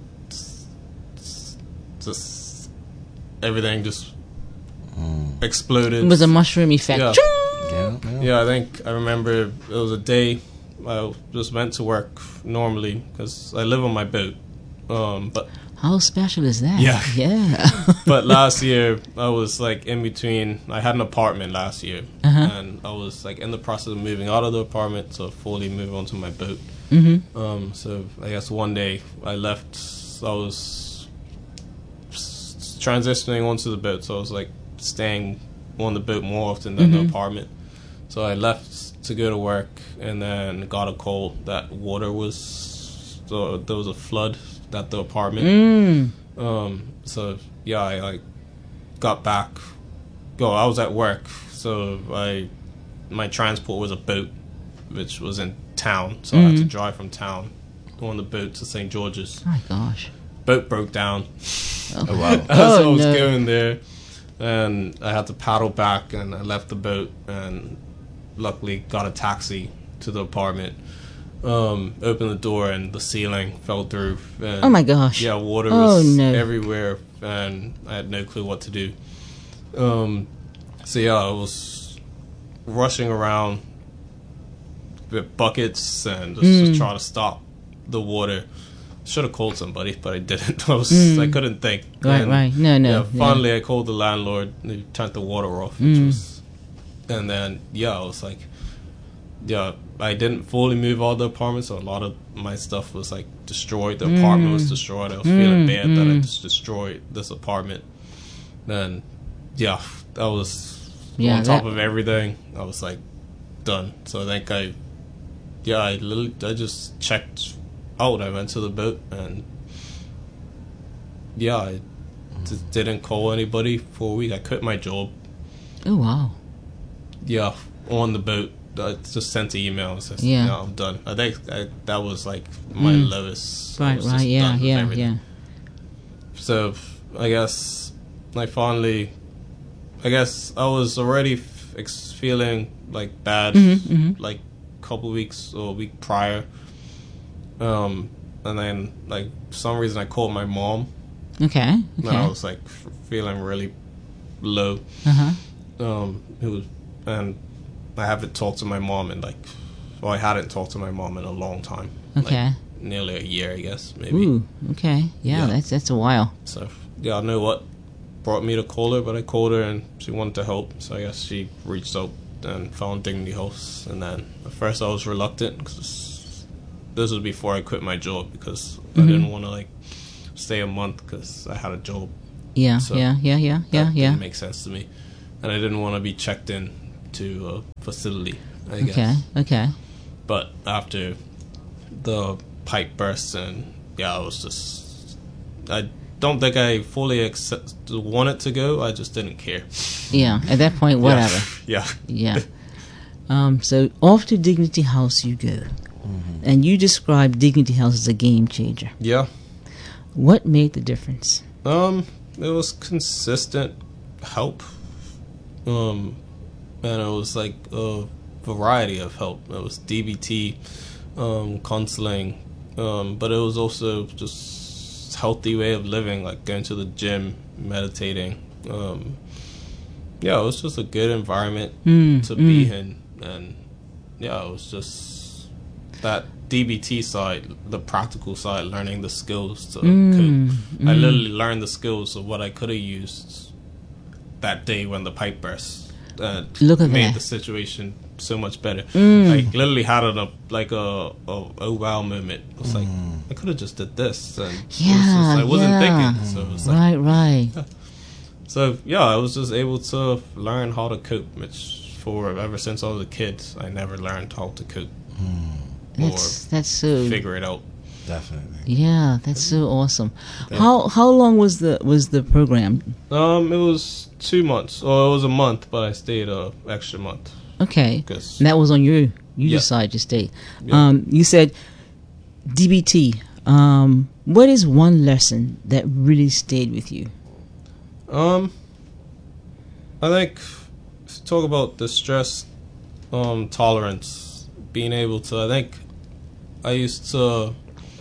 B: just, just everything just exploded.
A: It was a mushroom effect.
B: Yeah.
A: Ching!
C: Yeah, yeah.
B: Yeah, I think I remember it was a day I just went to work normally because I live on my boat. Um, but
A: How special is that?
B: Yeah.
A: Yeah.
B: but last year I was like in between. I had an apartment last year,
A: Uh-huh.
B: and I was like in the process of moving out of the apartment to fully move onto my boat.
A: Mm-hmm.
B: Um, so I guess one day I left. I was s- transitioning onto the boat, so I was like staying on the boat more often than
A: Mhm.
B: the apartment. So I left to go to work, and then got a call that water was. So there was a flood at the apartment.
A: Mm.
B: Um, so yeah, I like got back. Go, I was at work, so I my transport was a boat, which was in town. So I had to
A: Mhm.
B: drive from town on the boat to Saint George's.
A: Oh my gosh.
B: Boat broke down.
A: Oh,
C: Oh, wow.
B: so I
A: Oh,
B: was
A: no.
B: going there, and I had to paddle back, and I left the boat, and luckily got a taxi to the apartment. Um, opened the door, and the ceiling fell through. And
A: Oh my gosh.
B: Yeah, water
A: Oh,
B: was
A: no.
B: everywhere, and I had no clue what to do. Um, so yeah, I was rushing around with buckets and just,
A: Mm.
B: just trying to stop the water. Should have called somebody, but I didn't. I was
A: Mm.
B: I couldn't think.
A: Right,
B: And,
A: right. No, no.
B: Yeah,
A: yeah.
B: finally I called the landlord. And he turned the water off, which
A: Mm.
B: was, and then yeah, I was like, yeah, I didn't fully move out of the apartment, so a lot of my stuff was like destroyed. The apartment was destroyed. I was feeling
A: Mm,
B: bad that I
A: mm.
B: just destroyed this apartment. Then, yeah, that was
A: Yeah,
B: on top
A: that-
B: of everything. I was like done. So I think I, yeah, I literally I just checked out. I went to the boat, and yeah, I just didn't call anybody for a week. I quit my job.
A: Oh wow.
B: Yeah, on the boat. I just sent an email and said,
A: Yeah.
B: "No, I'm done." I think I, that was like my
A: Mm.
B: lowest. I
A: Right,
B: was
A: right.
B: just
A: Yeah,
B: done with
A: yeah,
B: everything.
A: yeah.
B: So I guess I finally, I guess I was already f- ex- feeling like bad,
A: Mhm, mhm.
B: like a couple weeks or a week prior. Um, and then like for some reason I called my mom,
A: Okay.
B: and I
A: Okay.
B: was like f- feeling really low.
A: Uh huh.
B: Um, it was, and I haven't talked to my mom in like, well, I hadn't talked to my mom in a long time.
A: Okay.
B: Like, nearly a year, I guess, maybe.
A: Ooh. Okay. Yeah,
B: Yeah.
A: That's that's a while.
B: So yeah, I know what. brought me to call her, but I called her and she wanted to help. So I guess she reached out and found Dignity House. And then at first I was reluctant because this was before I quit my job because mm-hmm. I didn't want to like stay a month because I had a job.
A: Yeah,
B: so
A: yeah, yeah, yeah, yeah,
B: that
A: yeah.
B: didn't make sense to me, and I didn't want to be checked in to a facility. I guess.
A: Okay, okay.
B: But after the pipe burst, and yeah, I was just, I don't think I fully accept, wanted to go. I just didn't care.
A: Yeah, at that point, whatever.
B: Yeah.
A: Yeah. Um, so off to Dignity House you go, mm-hmm. and you described Dignity House as a game changer.
B: Yeah.
A: What made the difference?
B: Um, it was consistent help. Um, and it was like a variety of help. It was D B T, um, counseling, um, but it was also just healthy way of living, like going to the gym, meditating. Um, yeah, it was just a good environment
A: mm,
B: to
A: mm.
B: be in, and yeah, it was just that D B T side, the practical side, learning the skills to
A: mm,
B: cope.
A: Mm.
B: I literally learned the skills of what I could have used that day when the pipe burst. And
A: Look at
B: made
A: that.
B: the situation so much better.
A: Mm.
B: I literally had a like a, a oh wow moment. It was like I could have just did this, and
A: Yeah,
B: it was just, I wasn't
A: yeah.
B: thinking. So it was like,
A: right, right.
B: yeah. So yeah, I was just able to learn how to cope. Which for ever since I was a kid, I never learned how to cope or
A: That's that's so
B: figure it out.
C: Definitely.
A: Yeah, that's so awesome.
B: Yeah.
A: How how long was the was the program?
B: Um, it was two months, or it was a month, but I stayed a extra month.
A: Okay,
B: Cause,
A: and that was on you. You
B: Yeah.
A: decided to stay.
B: Yeah.
A: Um, you said D B T. Um, what is one lesson that really stayed with you?
B: Um, I think to talk about the stress um, tolerance, being able to. I think I used to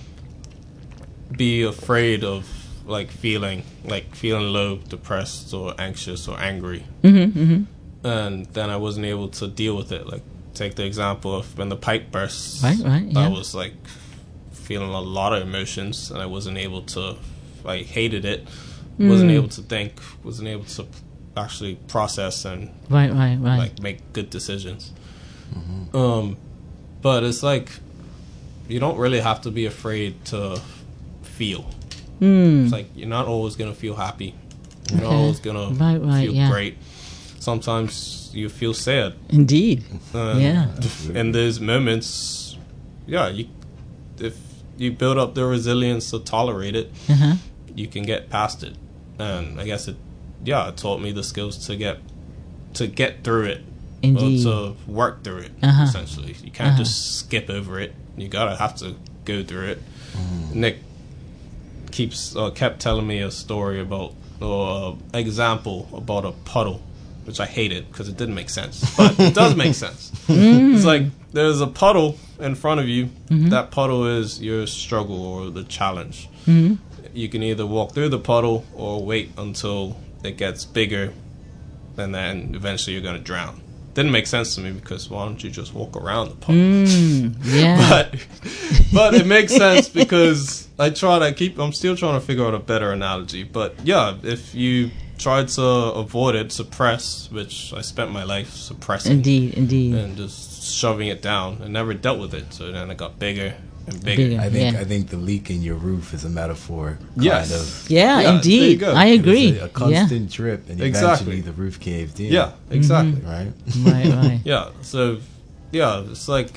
B: be afraid of like feeling like feeling low, depressed, or anxious, or angry,
A: Mm-hmm, mm-hmm.
B: and then I wasn't able to deal with it. Like take the example of when the pipe burst.
A: Right, right, yeah.
B: I was like feeling a lot of emotions, and I wasn't able to. I hated it.
A: Mm.
B: Wasn't able to think. Wasn't able to actually process and
A: Right, right, right.
B: like make good decisions. Mm-hmm. Um, but it's like you don't really have to be afraid to feel.
A: Mm.
B: It's like you're not always gonna feel happy. You're not
A: Okay.
B: always gonna
A: Right, right,
B: feel
A: yeah.
B: great. Sometimes you feel sad.
A: Indeed.
B: And
A: Yeah.
B: in those moments, yeah, you if you build up the resilience to tolerate it,
A: Uh-huh.
B: you can get past it. And I guess it, yeah, it taught me the skills to get to get through it,
A: Indeed.
B: or to work through it.
A: Uh-huh.
B: Essentially, you can't
A: Uh-huh.
B: just skip over it. You gotta have to go through it.
C: Mm.
B: Nick keeps uh, kept telling me a story about or uh, example about a puddle, which I hated because it didn't make sense, but it does make sense.
A: Mm.
B: It's like there's a puddle in front of you.
A: Mm-hmm.
B: That puddle is your struggle or the challenge.
A: Mm-hmm.
B: You can either walk through the puddle or wait until it gets bigger, and then eventually you're gonna drown. Didn't make sense to me because why don't you just walk around the puddle?
A: Mm. Yeah.
B: But but it makes sense because I try to keep. I'm still trying to figure out a better analogy. But yeah, if you try to avoid it, suppress, which I spent my life suppressing,
A: Indeed, indeed.
B: and just shoving it down, and never dealt with it. So then it got bigger and bigger.
A: Bigger.
C: I think
A: Yeah.
C: I think the leak in your roof is a metaphor. Kind
B: Yes.
C: of.
A: Yeah,
B: Yeah,
A: indeed.
B: there you go.
A: I
C: It was
A: agree.
C: A, a constant drip, and
B: Exactly.
C: eventually the roof caved in.
B: Yeah, exactly.
C: Right.
A: Right, right.
B: Yeah, so yeah, it's like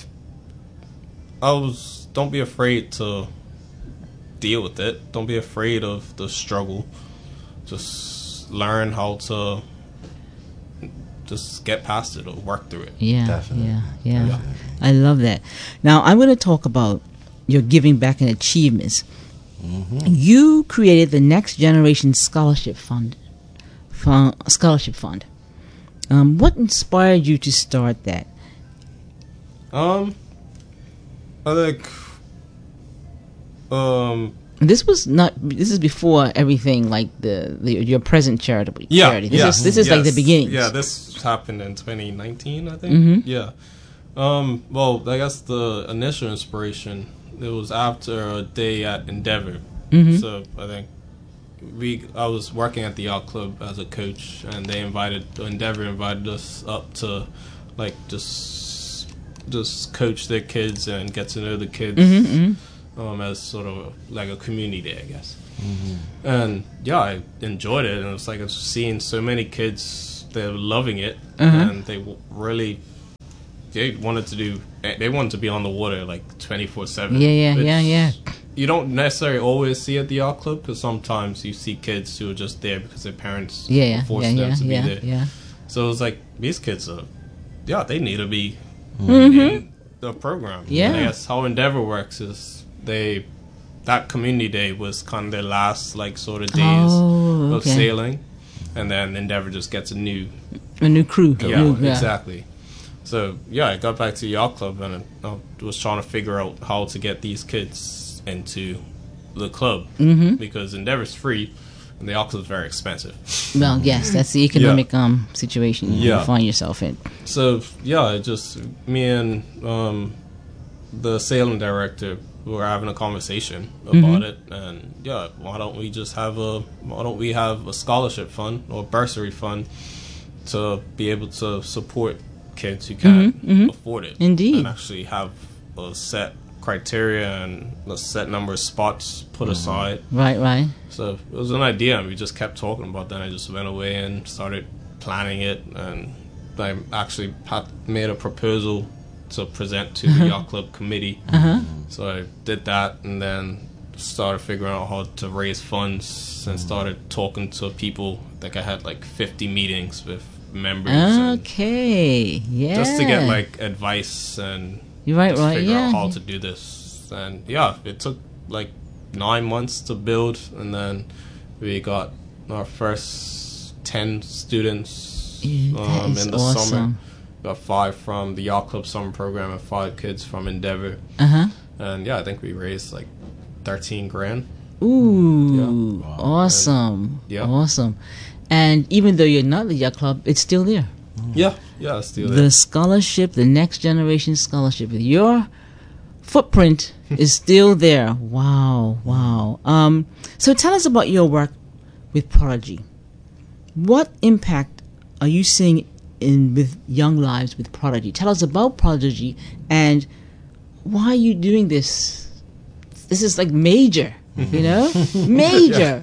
B: I was. Don't be afraid to deal with it. Don't be afraid of the struggle. Just learn how to just get past it or work through it.
A: Yeah,
C: Definitely.
A: yeah, yeah.
C: Definitely.
A: I love that. Now, I'm going to talk about your giving back and achievements.
C: Mm-hmm.
A: You created the Next Generation Scholarship Fund. Fund scholarship Fund. Um, what inspired you to start that?
B: Um, I think. Um.
A: This was not. This is before everything like the, the your present charitable
B: Yeah,
A: charity. This
B: yeah,
A: is this is like the
B: yes.
A: beginning.
B: Yeah, this happened in twenty nineteen, I think.
A: Mhm.
B: Yeah. Um. Well, I guess the initial inspiration it was after a day at Endeavor.
A: Mhm.
B: So I think we I was working at the yacht club as a coach, and they invited Endeavor invited us up to like just just coach their kids and get to know the kids
A: Mm-hmm, mm-hmm.
B: um, as sort of a, like a community day, I guess.
C: Mm-hmm.
B: And yeah, I enjoyed it, and it was like I was seeing so many kids, they were loving it,
A: Uh-huh.
B: and they w- really they wanted to do they wanted to be on the water like twenty-four seven.
A: Yeah, yeah, yeah, yeah.
B: You don't necessarily always see at the yacht club, because sometimes you see kids who are just there because their parents
A: Yeah, yeah,
B: force
A: yeah,
B: them
A: yeah,
B: to be
A: yeah,
B: there.
A: yeah.
B: So it was like, these kids are, yeah, they need to be
A: Mm-hmm.
B: in the program.
A: Yeah.
B: And I guess how Endeavor works is they, that community day was kind of their last like sort of days
A: Oh,
B: of
A: okay.
B: sailing, and then Endeavor just gets a new,
A: A new crew.
B: yeah,
A: New- yeah.
B: exactly. So yeah, I got back to the yacht club, and I was trying to figure out how to get these kids into the club,
A: Mm-hmm.
B: because Endeavor's free and the yacht club's very expensive.
A: Well, yes, that's the economic um situation you
B: Yeah.
A: find yourself in.
B: So yeah, it just me and um, the sailing director were having a conversation about it, and yeah, why don't we just have a why don't we have a scholarship fund or bursary fund to be able to support kids who can't
A: Mhm, mhm.
B: afford it,
A: Indeed.
B: and actually have a set criteria and a set number of spots put aside.
A: Right, right.
B: So it was an idea, and we just kept talking about that. I just went away and started planning it, and I actually had made a proposal to present to the yacht club committee.
A: Uh-huh.
B: So I did that, and then started figuring out how to raise funds, and started talking to people. I think I had like fifty meetings with members, and
A: Okay. Yeah.
B: just to get like advice and
A: You're right,
B: just
A: right.
B: figure
A: Yeah.
B: out how to do this. And yeah, it took like nine months to build, and then we got our first ten students
A: Yeah, that
B: um,
A: is
B: in the
A: awesome.
B: summer. Got five from the yacht club summer program and five kids from Endeavor.
A: Uh-huh.
B: And yeah, I think we raised like thirteen grand.
A: Ooh,
C: Yeah.
A: awesome.
B: Yeah.
A: Awesome. And even though you're not the yacht club, it's still there.
B: Yeah, yeah, it's still
A: The
B: there.
A: scholarship, the next generation scholarship, your footprint is still there. Wow, wow. Um, so tell us about your work with Prodigy. What impact are you seeing in with young lives with Prodigy? Tell us about Prodigy and why are you doing this? This is like major, you know? Major.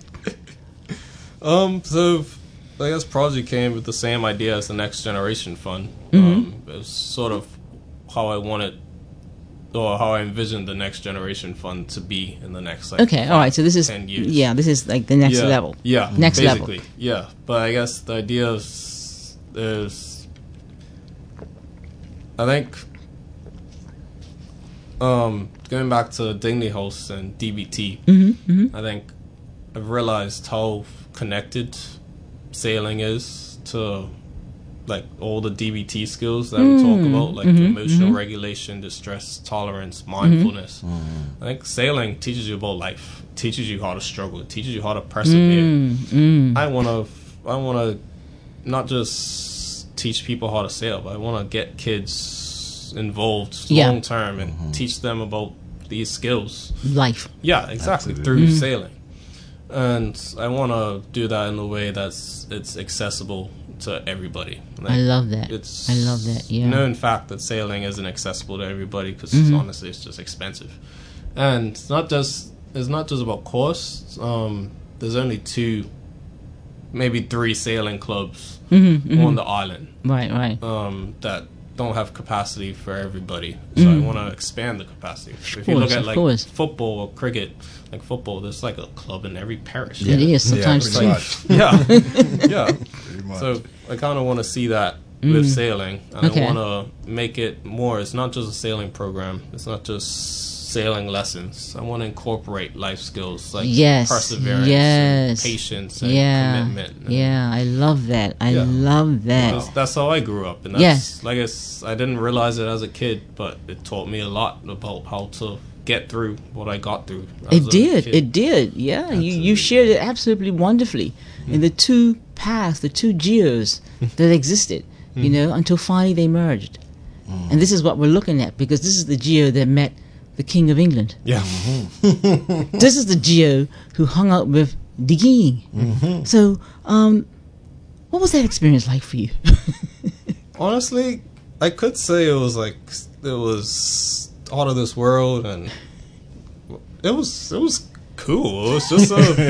B: Um, so I guess Prodigy came with the same idea as the Next Generation Fund.
A: Mhm.
B: Um, it was sort of how I wanted, or how I envisioned the Next Generation Fund to be in the next like
A: Okay, all right. So this is
B: ten years.
A: yeah, this is like the next
B: yeah,
A: level.
B: Yeah,
A: Next level.
B: basically, yeah. But I guess the idea is, is I think, um, going back to Dignity House and D B T,
A: Mm-hmm, mm-hmm.
B: I think I've realized how connected sailing is to like all the D B T skills that we talk about, like
A: mhm,
B: emotional
A: mhm.
B: regulation, distress tolerance, mindfulness.
C: Mm-hmm.
B: I think sailing teaches you about life, teaches you how to struggle, it teaches you how to persevere.
A: Mm, mm.
B: I want to, I want to not just teach people how to sail, but I want to get kids involved
A: Yeah.
B: long term and teach them about these skills.
A: Life.
B: Yeah, exactly,
C: Absolutely.
B: through
A: Mm.
B: sailing. And I want to do that in a way that's it's accessible to everybody. Like,
A: I love that.
B: it's
A: I love that. Yeah.
B: known fact that sailing isn't accessible to everybody because
A: Mhm.
B: honestly it's just expensive. And it's not just it's not just about cost. Um, there's only two, maybe three sailing clubs
A: Mm-hmm, mm-hmm.
B: on the island
A: Right, right.
B: um, that don't have capacity for everybody. So I
A: Mm.
B: want to expand the capacity. If you
A: course,
B: look at
A: of
B: like
A: course.
B: football or cricket, like football, there's like a club in every parish.
A: It is sometimes
C: pretty
A: too.
C: much.
B: Yeah, yeah.
C: Pretty much.
B: So I kind of want to see that with
A: Mm.
B: sailing, and
A: Okay.
B: I want to make it more. It's not just a sailing program. It's not just sailing lessons. I want to incorporate life skills like
A: Yes,
B: perseverance,
A: yes.
B: and patience, and
A: Yeah,
B: commitment. And
A: yeah. I love that. I
B: Yeah.
A: love that.
B: That's, that's how I grew up, and that's,
A: Yes.
B: like I, s- I didn't realize it as a kid, but it taught me a lot about how to get through what I got through. as
A: It
B: a
A: did.
B: kid.
A: It did. Yeah, you, you
C: Absolutely.
A: shared it absolutely wonderfly in the two paths, the two geos that existed, you know, until finally they merged. And this is what we're looking at because this is the geo that met the King of England.
B: Yeah.
A: This is the geo who hung out with digging.
C: Mm-hmm.
A: So, um, what was that experience like for you?
B: Honestly, I could say it was like it was out of this world, and it was it was cool. It was just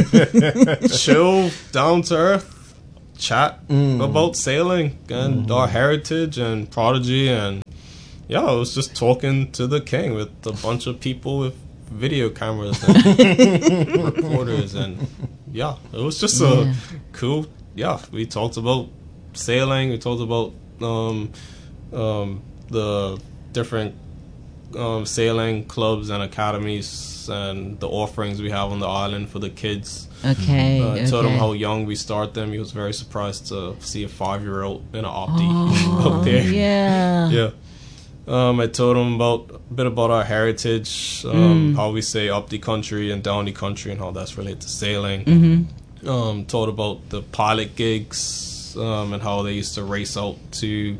B: a chill, down to earth chat
C: Mm.
B: about sailing and our heritage and Prodigy, and yeah, I was just talking to the king with a bunch of people with video cameras and recorders, and yeah, it was just a
A: Yeah.
B: cool. Yeah, we talked about sailing. We talked about um, um, the different um, sailing clubs and academies and the offerings we have on the island for the kids.
A: Okay.
B: Uh, I
A: okay.
B: told him how young we start them. He was very surprised to see a five-year-old in an Opti
A: Oh,
B: up there.
A: yeah.
B: Yeah. Um, I told him about a bit about our heritage, um,
A: Mm.
B: how we say up the country and down the country, and how that's related to sailing.
A: Mm-hmm.
B: Um, told about the pilot gigs um, and how they used to race out to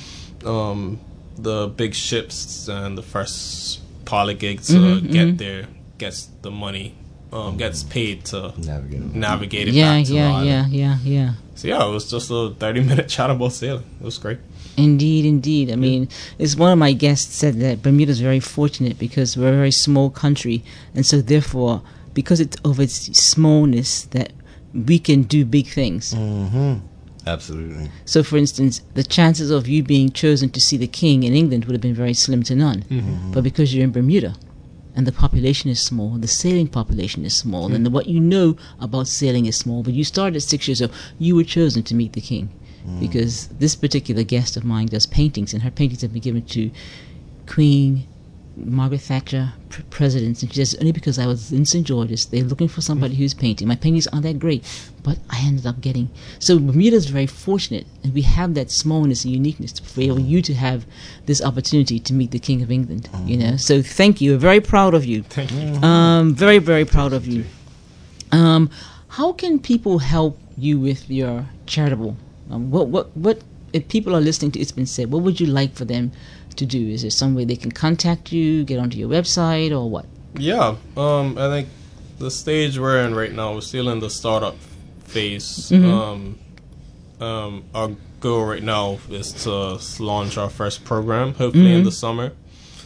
B: um, the big ships, and the first pilot gig to
A: Mhm,
B: get
A: mhm.
B: there gets the money, um, gets paid to
C: Navigate.
B: navigate it
A: Yeah,
B: back to the
A: yeah,
B: island.
A: yeah, yeah, yeah.
B: So yeah, it was just a thirty-minute chat about sailing. It was great.
A: Indeed, indeed. I mean, it's one of my guests said that Bermuda's very fortunate because we're a very small country, and so therefore, because it's of its smallness, that we can do big things.
C: Mm-hmm. Absolutely.
A: So, for instance, the chances of you being chosen to see the king in England would have been very slim to none.
B: Mm-hmm.
A: But because you're in Bermuda, and the population is small, the sailing population is small, and what you know about sailing is small, but you started at six years old, you were chosen to meet the king. Because this particular guest of mine does paintings, and her paintings have been given to Queen Margaret Thatcher, pr- presidents, and she says, only because I was in Saint George's, they're looking for somebody who's painting. My paintings aren't that great, but I ended up getting... So Bermuda's very fortunate, and we have that smallness and uniqueness for you to have this opportunity to meet the King of England, you know. So thank you. We're very proud of you.
B: Thank you.
A: Um, very, very proud of you. Um, how can people help you with your charitable... Um, what, what, what, if people are listening to It's Been Said, what would you like for them to do? Is there some way they can contact you, get onto your website, or what?
B: Yeah, um, I think the stage we're in right now, we're still in the startup phase.
A: Mhm.
B: Um, um, our goal right now is to launch our first program, hopefully in
A: Mhm.
B: the summer.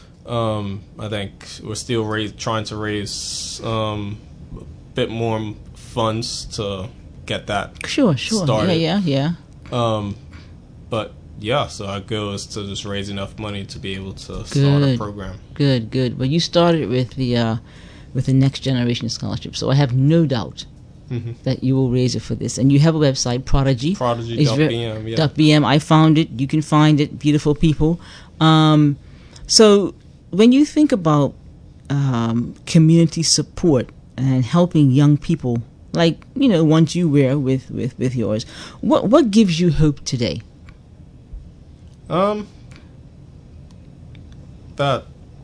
B: Um, I think we're still raise, trying to raise um, a bit more funds to get that.
A: Sure, sure.
B: Started.
A: Yeah, yeah, yeah.
B: Um, but yeah, so our goal is to just raise enough money to be able to start a
A: Good.
B: program.
A: Good, good. Well, you started with the uh, with the Next Generation Scholarship, so I have no doubt
B: Mm-hmm.
A: that you will raise it for this. And you have a website, Prodigy.
B: Prodigy
A: It's
B: dot
A: ve-
B: B M, yeah.
A: dot B M. I found it. You can find it. Beautiful people. Um, so when you think about um, community support and helping young people, like you know, ones you wear with, with, with yours, what what gives you hope today?
B: Um, that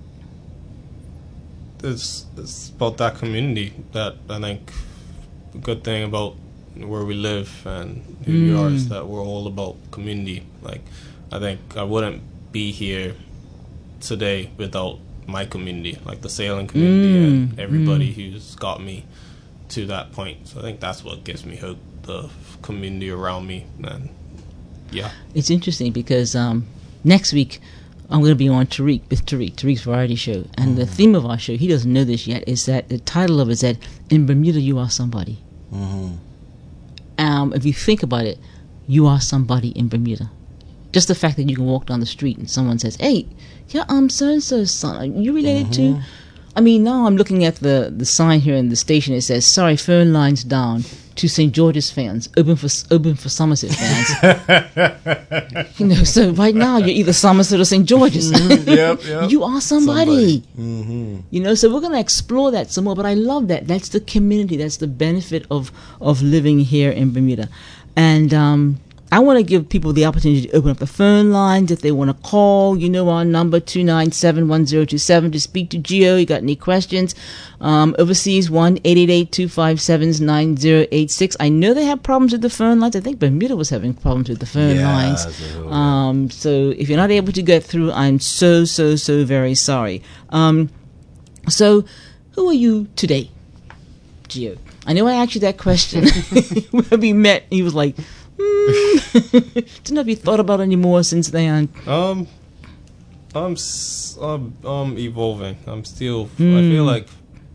B: it's it's about that community. That I think the good thing about where we live and who we are is
A: Mm.
B: that we're all about community. Like, I think I wouldn't be here today without my community, like the sailing community
A: Mm,
B: and everybody who's got me to that point. So I think that's what gives me hope. The community around me, and yeah.
A: It's interesting because um, next week I'm going to be on Tariq with Tariq, Tariq's variety show, and the theme of our show, he doesn't know this yet, is that the title of it is that in Bermuda you are somebody.
C: Mm-hmm.
A: Um, if you think about it, you are somebody in Bermuda. Just the fact that you can walk down the street and someone says, "Hey, yeah, I'm so and so's son. Are you related to?" I mean, now I'm looking at the the sign here in the station. It says, "Sorry, phone lines down to Saint George's fans, open for open for Somerset fans." You know, so right now you're either Somerset or Saint George's.
C: Yep, yep.
A: You are somebody.
C: Mm-hmm.
A: You know, so we're going to explore that some more. But I love that. That's the community. That's the benefit of of living here in Bermuda. And um, I want to give people the opportunity to open up the phone lines if they want to call. You know our number, two nine seven, one zero two seven, to speak to Gio. You got any questions? Um, overseas, one eight eight eight, two five seven, nine zero eight six. I know they have problems with the phone lines. I think Bermuda was having problems with the phone
C: Yeah,
A: lines.
C: that's a little bit.
A: Um, so if you're not able to get through, I'm so, so, so very sorry. Um, so who are you today, Gio? I know I asked you that question when we met. He was like, mm. Didn't have you thought about it anymore since then?
B: Um, I'm s- I'm, I'm evolving. I'm still.
A: Mm.
B: I feel like.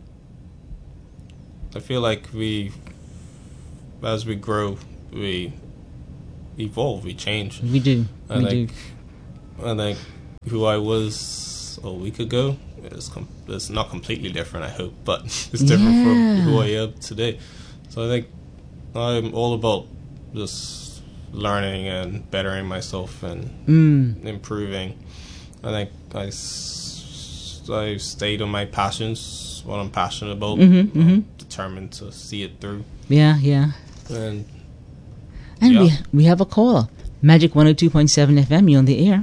B: I feel like we, as we grow, we evolve. We change.
A: We do.
B: I
A: we
B: think,
A: do.
B: I think who I was a week ago is com- it's not completely different. I hope, but it's different
A: Yeah.
B: from who I am today. So I think I'm all about just learning and bettering myself and
A: Mm.
B: improving. I think I, s- I stayed on my passions, what I'm passionate about.
A: Mhm,
B: I'm
A: mhm.
B: determined to see it through.
A: Yeah, yeah.
B: And
A: And
B: Yeah.
A: we we have a caller. Magic one oh two point seven F M, you on the air.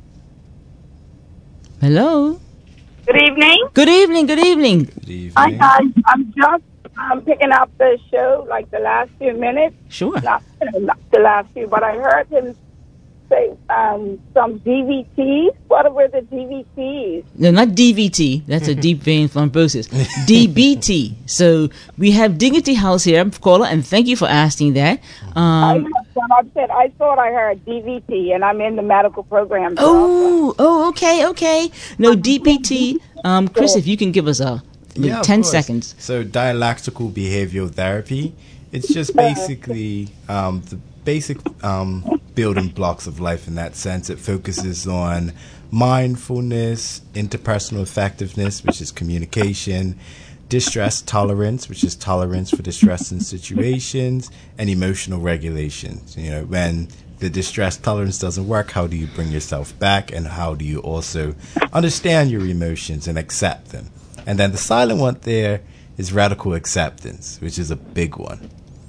A: Hello.
D: Good evening.
A: Good evening, good evening.
C: Good evening.
D: Hi guys. I'm just um, picking up the show like the last few minutes.
A: Sure.
D: Not, not the last few, but I heard him say um, some D V Ts. What were the D V Ts?
A: No, not D V T. That's a deep vein thrombosis. D B T. So we have Dignity House here, caller, and thank you for asking that.
D: I,
A: Um,
D: when I said I thought I heard D V T, and I'm in the medical program. so
A: oh, oh, okay, okay. No, D B T. Um, Chris, if you can give us a
C: Yeah, of
A: ten
C: course.
A: seconds.
C: So dialectical behavioral therapy, it's just basically um, the basic um, building blocks of life in that sense. It focuses on mindfulness, interpersonal effectiveness, which is communication, distress tolerance, which is tolerance for distressing situations, and emotional regulation. You know, when the distress tolerance doesn't work, how do you bring yourself back, and how do you also understand your emotions and accept them? And then the silent one there is radical acceptance, which is a big one.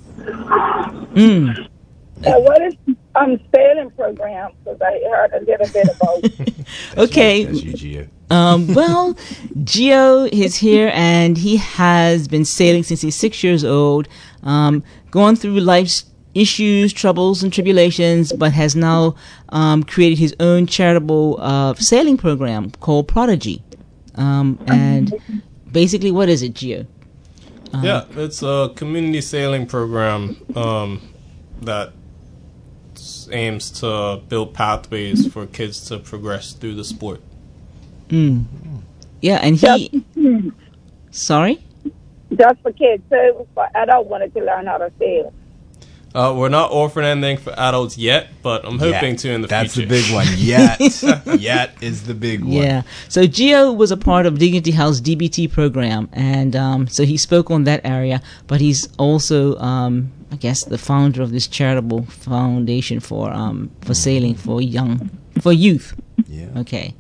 A: Mm.
D: Uh, what is um sailing program? Because I heard a little bit about.
A: Okay.
C: That's you, Gio.
A: Um, well, Gio is here, and he has been sailing since he's six years old, um, going through life's issues, troubles, and tribulations, but has now um, created his own charitable uh, sailing program called Prodigy. Um, and basically, what is it, Gio? Um,
B: yeah, it's a community sailing program um, that s- aims to build pathways for kids to progress through the sport.
A: Mm. Yeah, and he. Sorry?
D: Just for kids. So I don't want to learn how to sail.
B: Uh, we're not offering anything for adults yet, but I'm hoping
C: Yet.
B: to in the
C: That's
B: future.
C: the big one. Yet. Yet is the big one.
A: Yeah. So Gio was a part of Dignity House D B T program, and um, so he spoke on that area. But he's also, um, I guess, the founder of this charitable foundation for um, for sailing for young for youth.
C: Yeah.
A: Okay.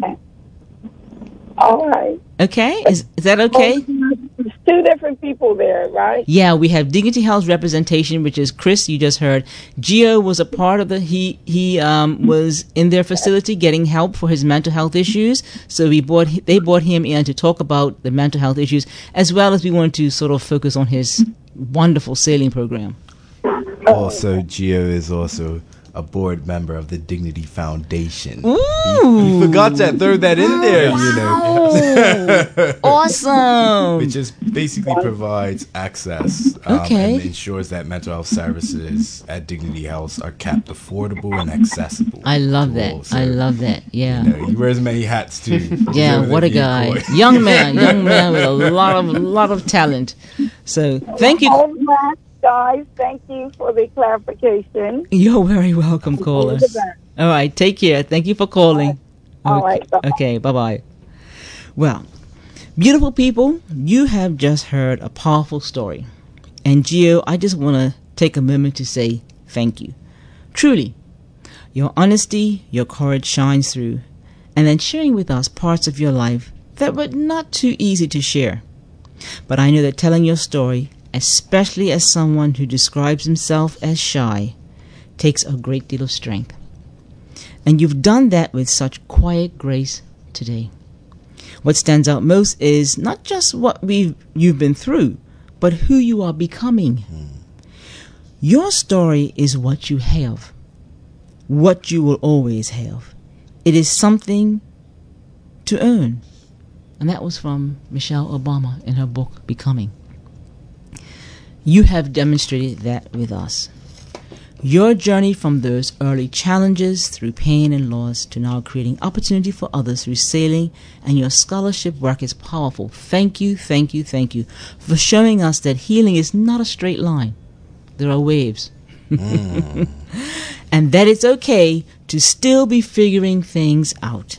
D: All right.
A: Okay. Is is that okay?
D: There's two different people there, right?
A: Yeah, we have Dignity House representation, which is Chris. You just heard. Gio was a part of the. He he um, was in their facility getting help for his mental health issues. So we brought they brought him in to talk about the mental health issues, as well as we wanted to sort of focus on his wonderful sailing program.
C: Also, Gio is also a board member of the Dignity Foundation.
A: Ooh,
C: We forgot to throw that in there, you know.
A: Wow. Awesome.
C: Which just basically provides access um,
A: Okay.
C: and ensures that mental health services at Dignity House are kept affordable and accessible.
A: I love
C: to
A: that.
C: all. So,
A: I love that. Yeah.
C: You know, he wears many hats too.
A: Yeah, what a guy. Young man, young man with a lot of lot of talent. So thank you.
D: All right, guys. Thank you for the clarification.
A: You're very welcome, caller. All right, take care. Thank you for calling.
D: All
A: Okay.
D: right, bye-bye.
A: Okay, bye-bye. Well, beautiful people, you have just heard a powerful story. And Gio, I just want to take a moment to say thank you. Truly, your honesty, your courage shines through, and then sharing with us parts of your life that were not too easy to share. But I know that telling your story, especially as someone who describes himself as shy, takes a great deal of strength. And you've done that with such quiet grace today. What stands out most is not just what we've you've been through, but who you are becoming. Your story is what you have, what you will always have. It is something to earn. And that was from Michelle Obama in her book, Becoming. You have demonstrated that with us. Your journey from those early challenges through pain and loss to now creating opportunity for others through sailing and your scholarship work is powerful. Thank you, thank you, thank you for showing us that healing is not a straight line. There are waves. Mm. And that it's okay to still be figuring things out.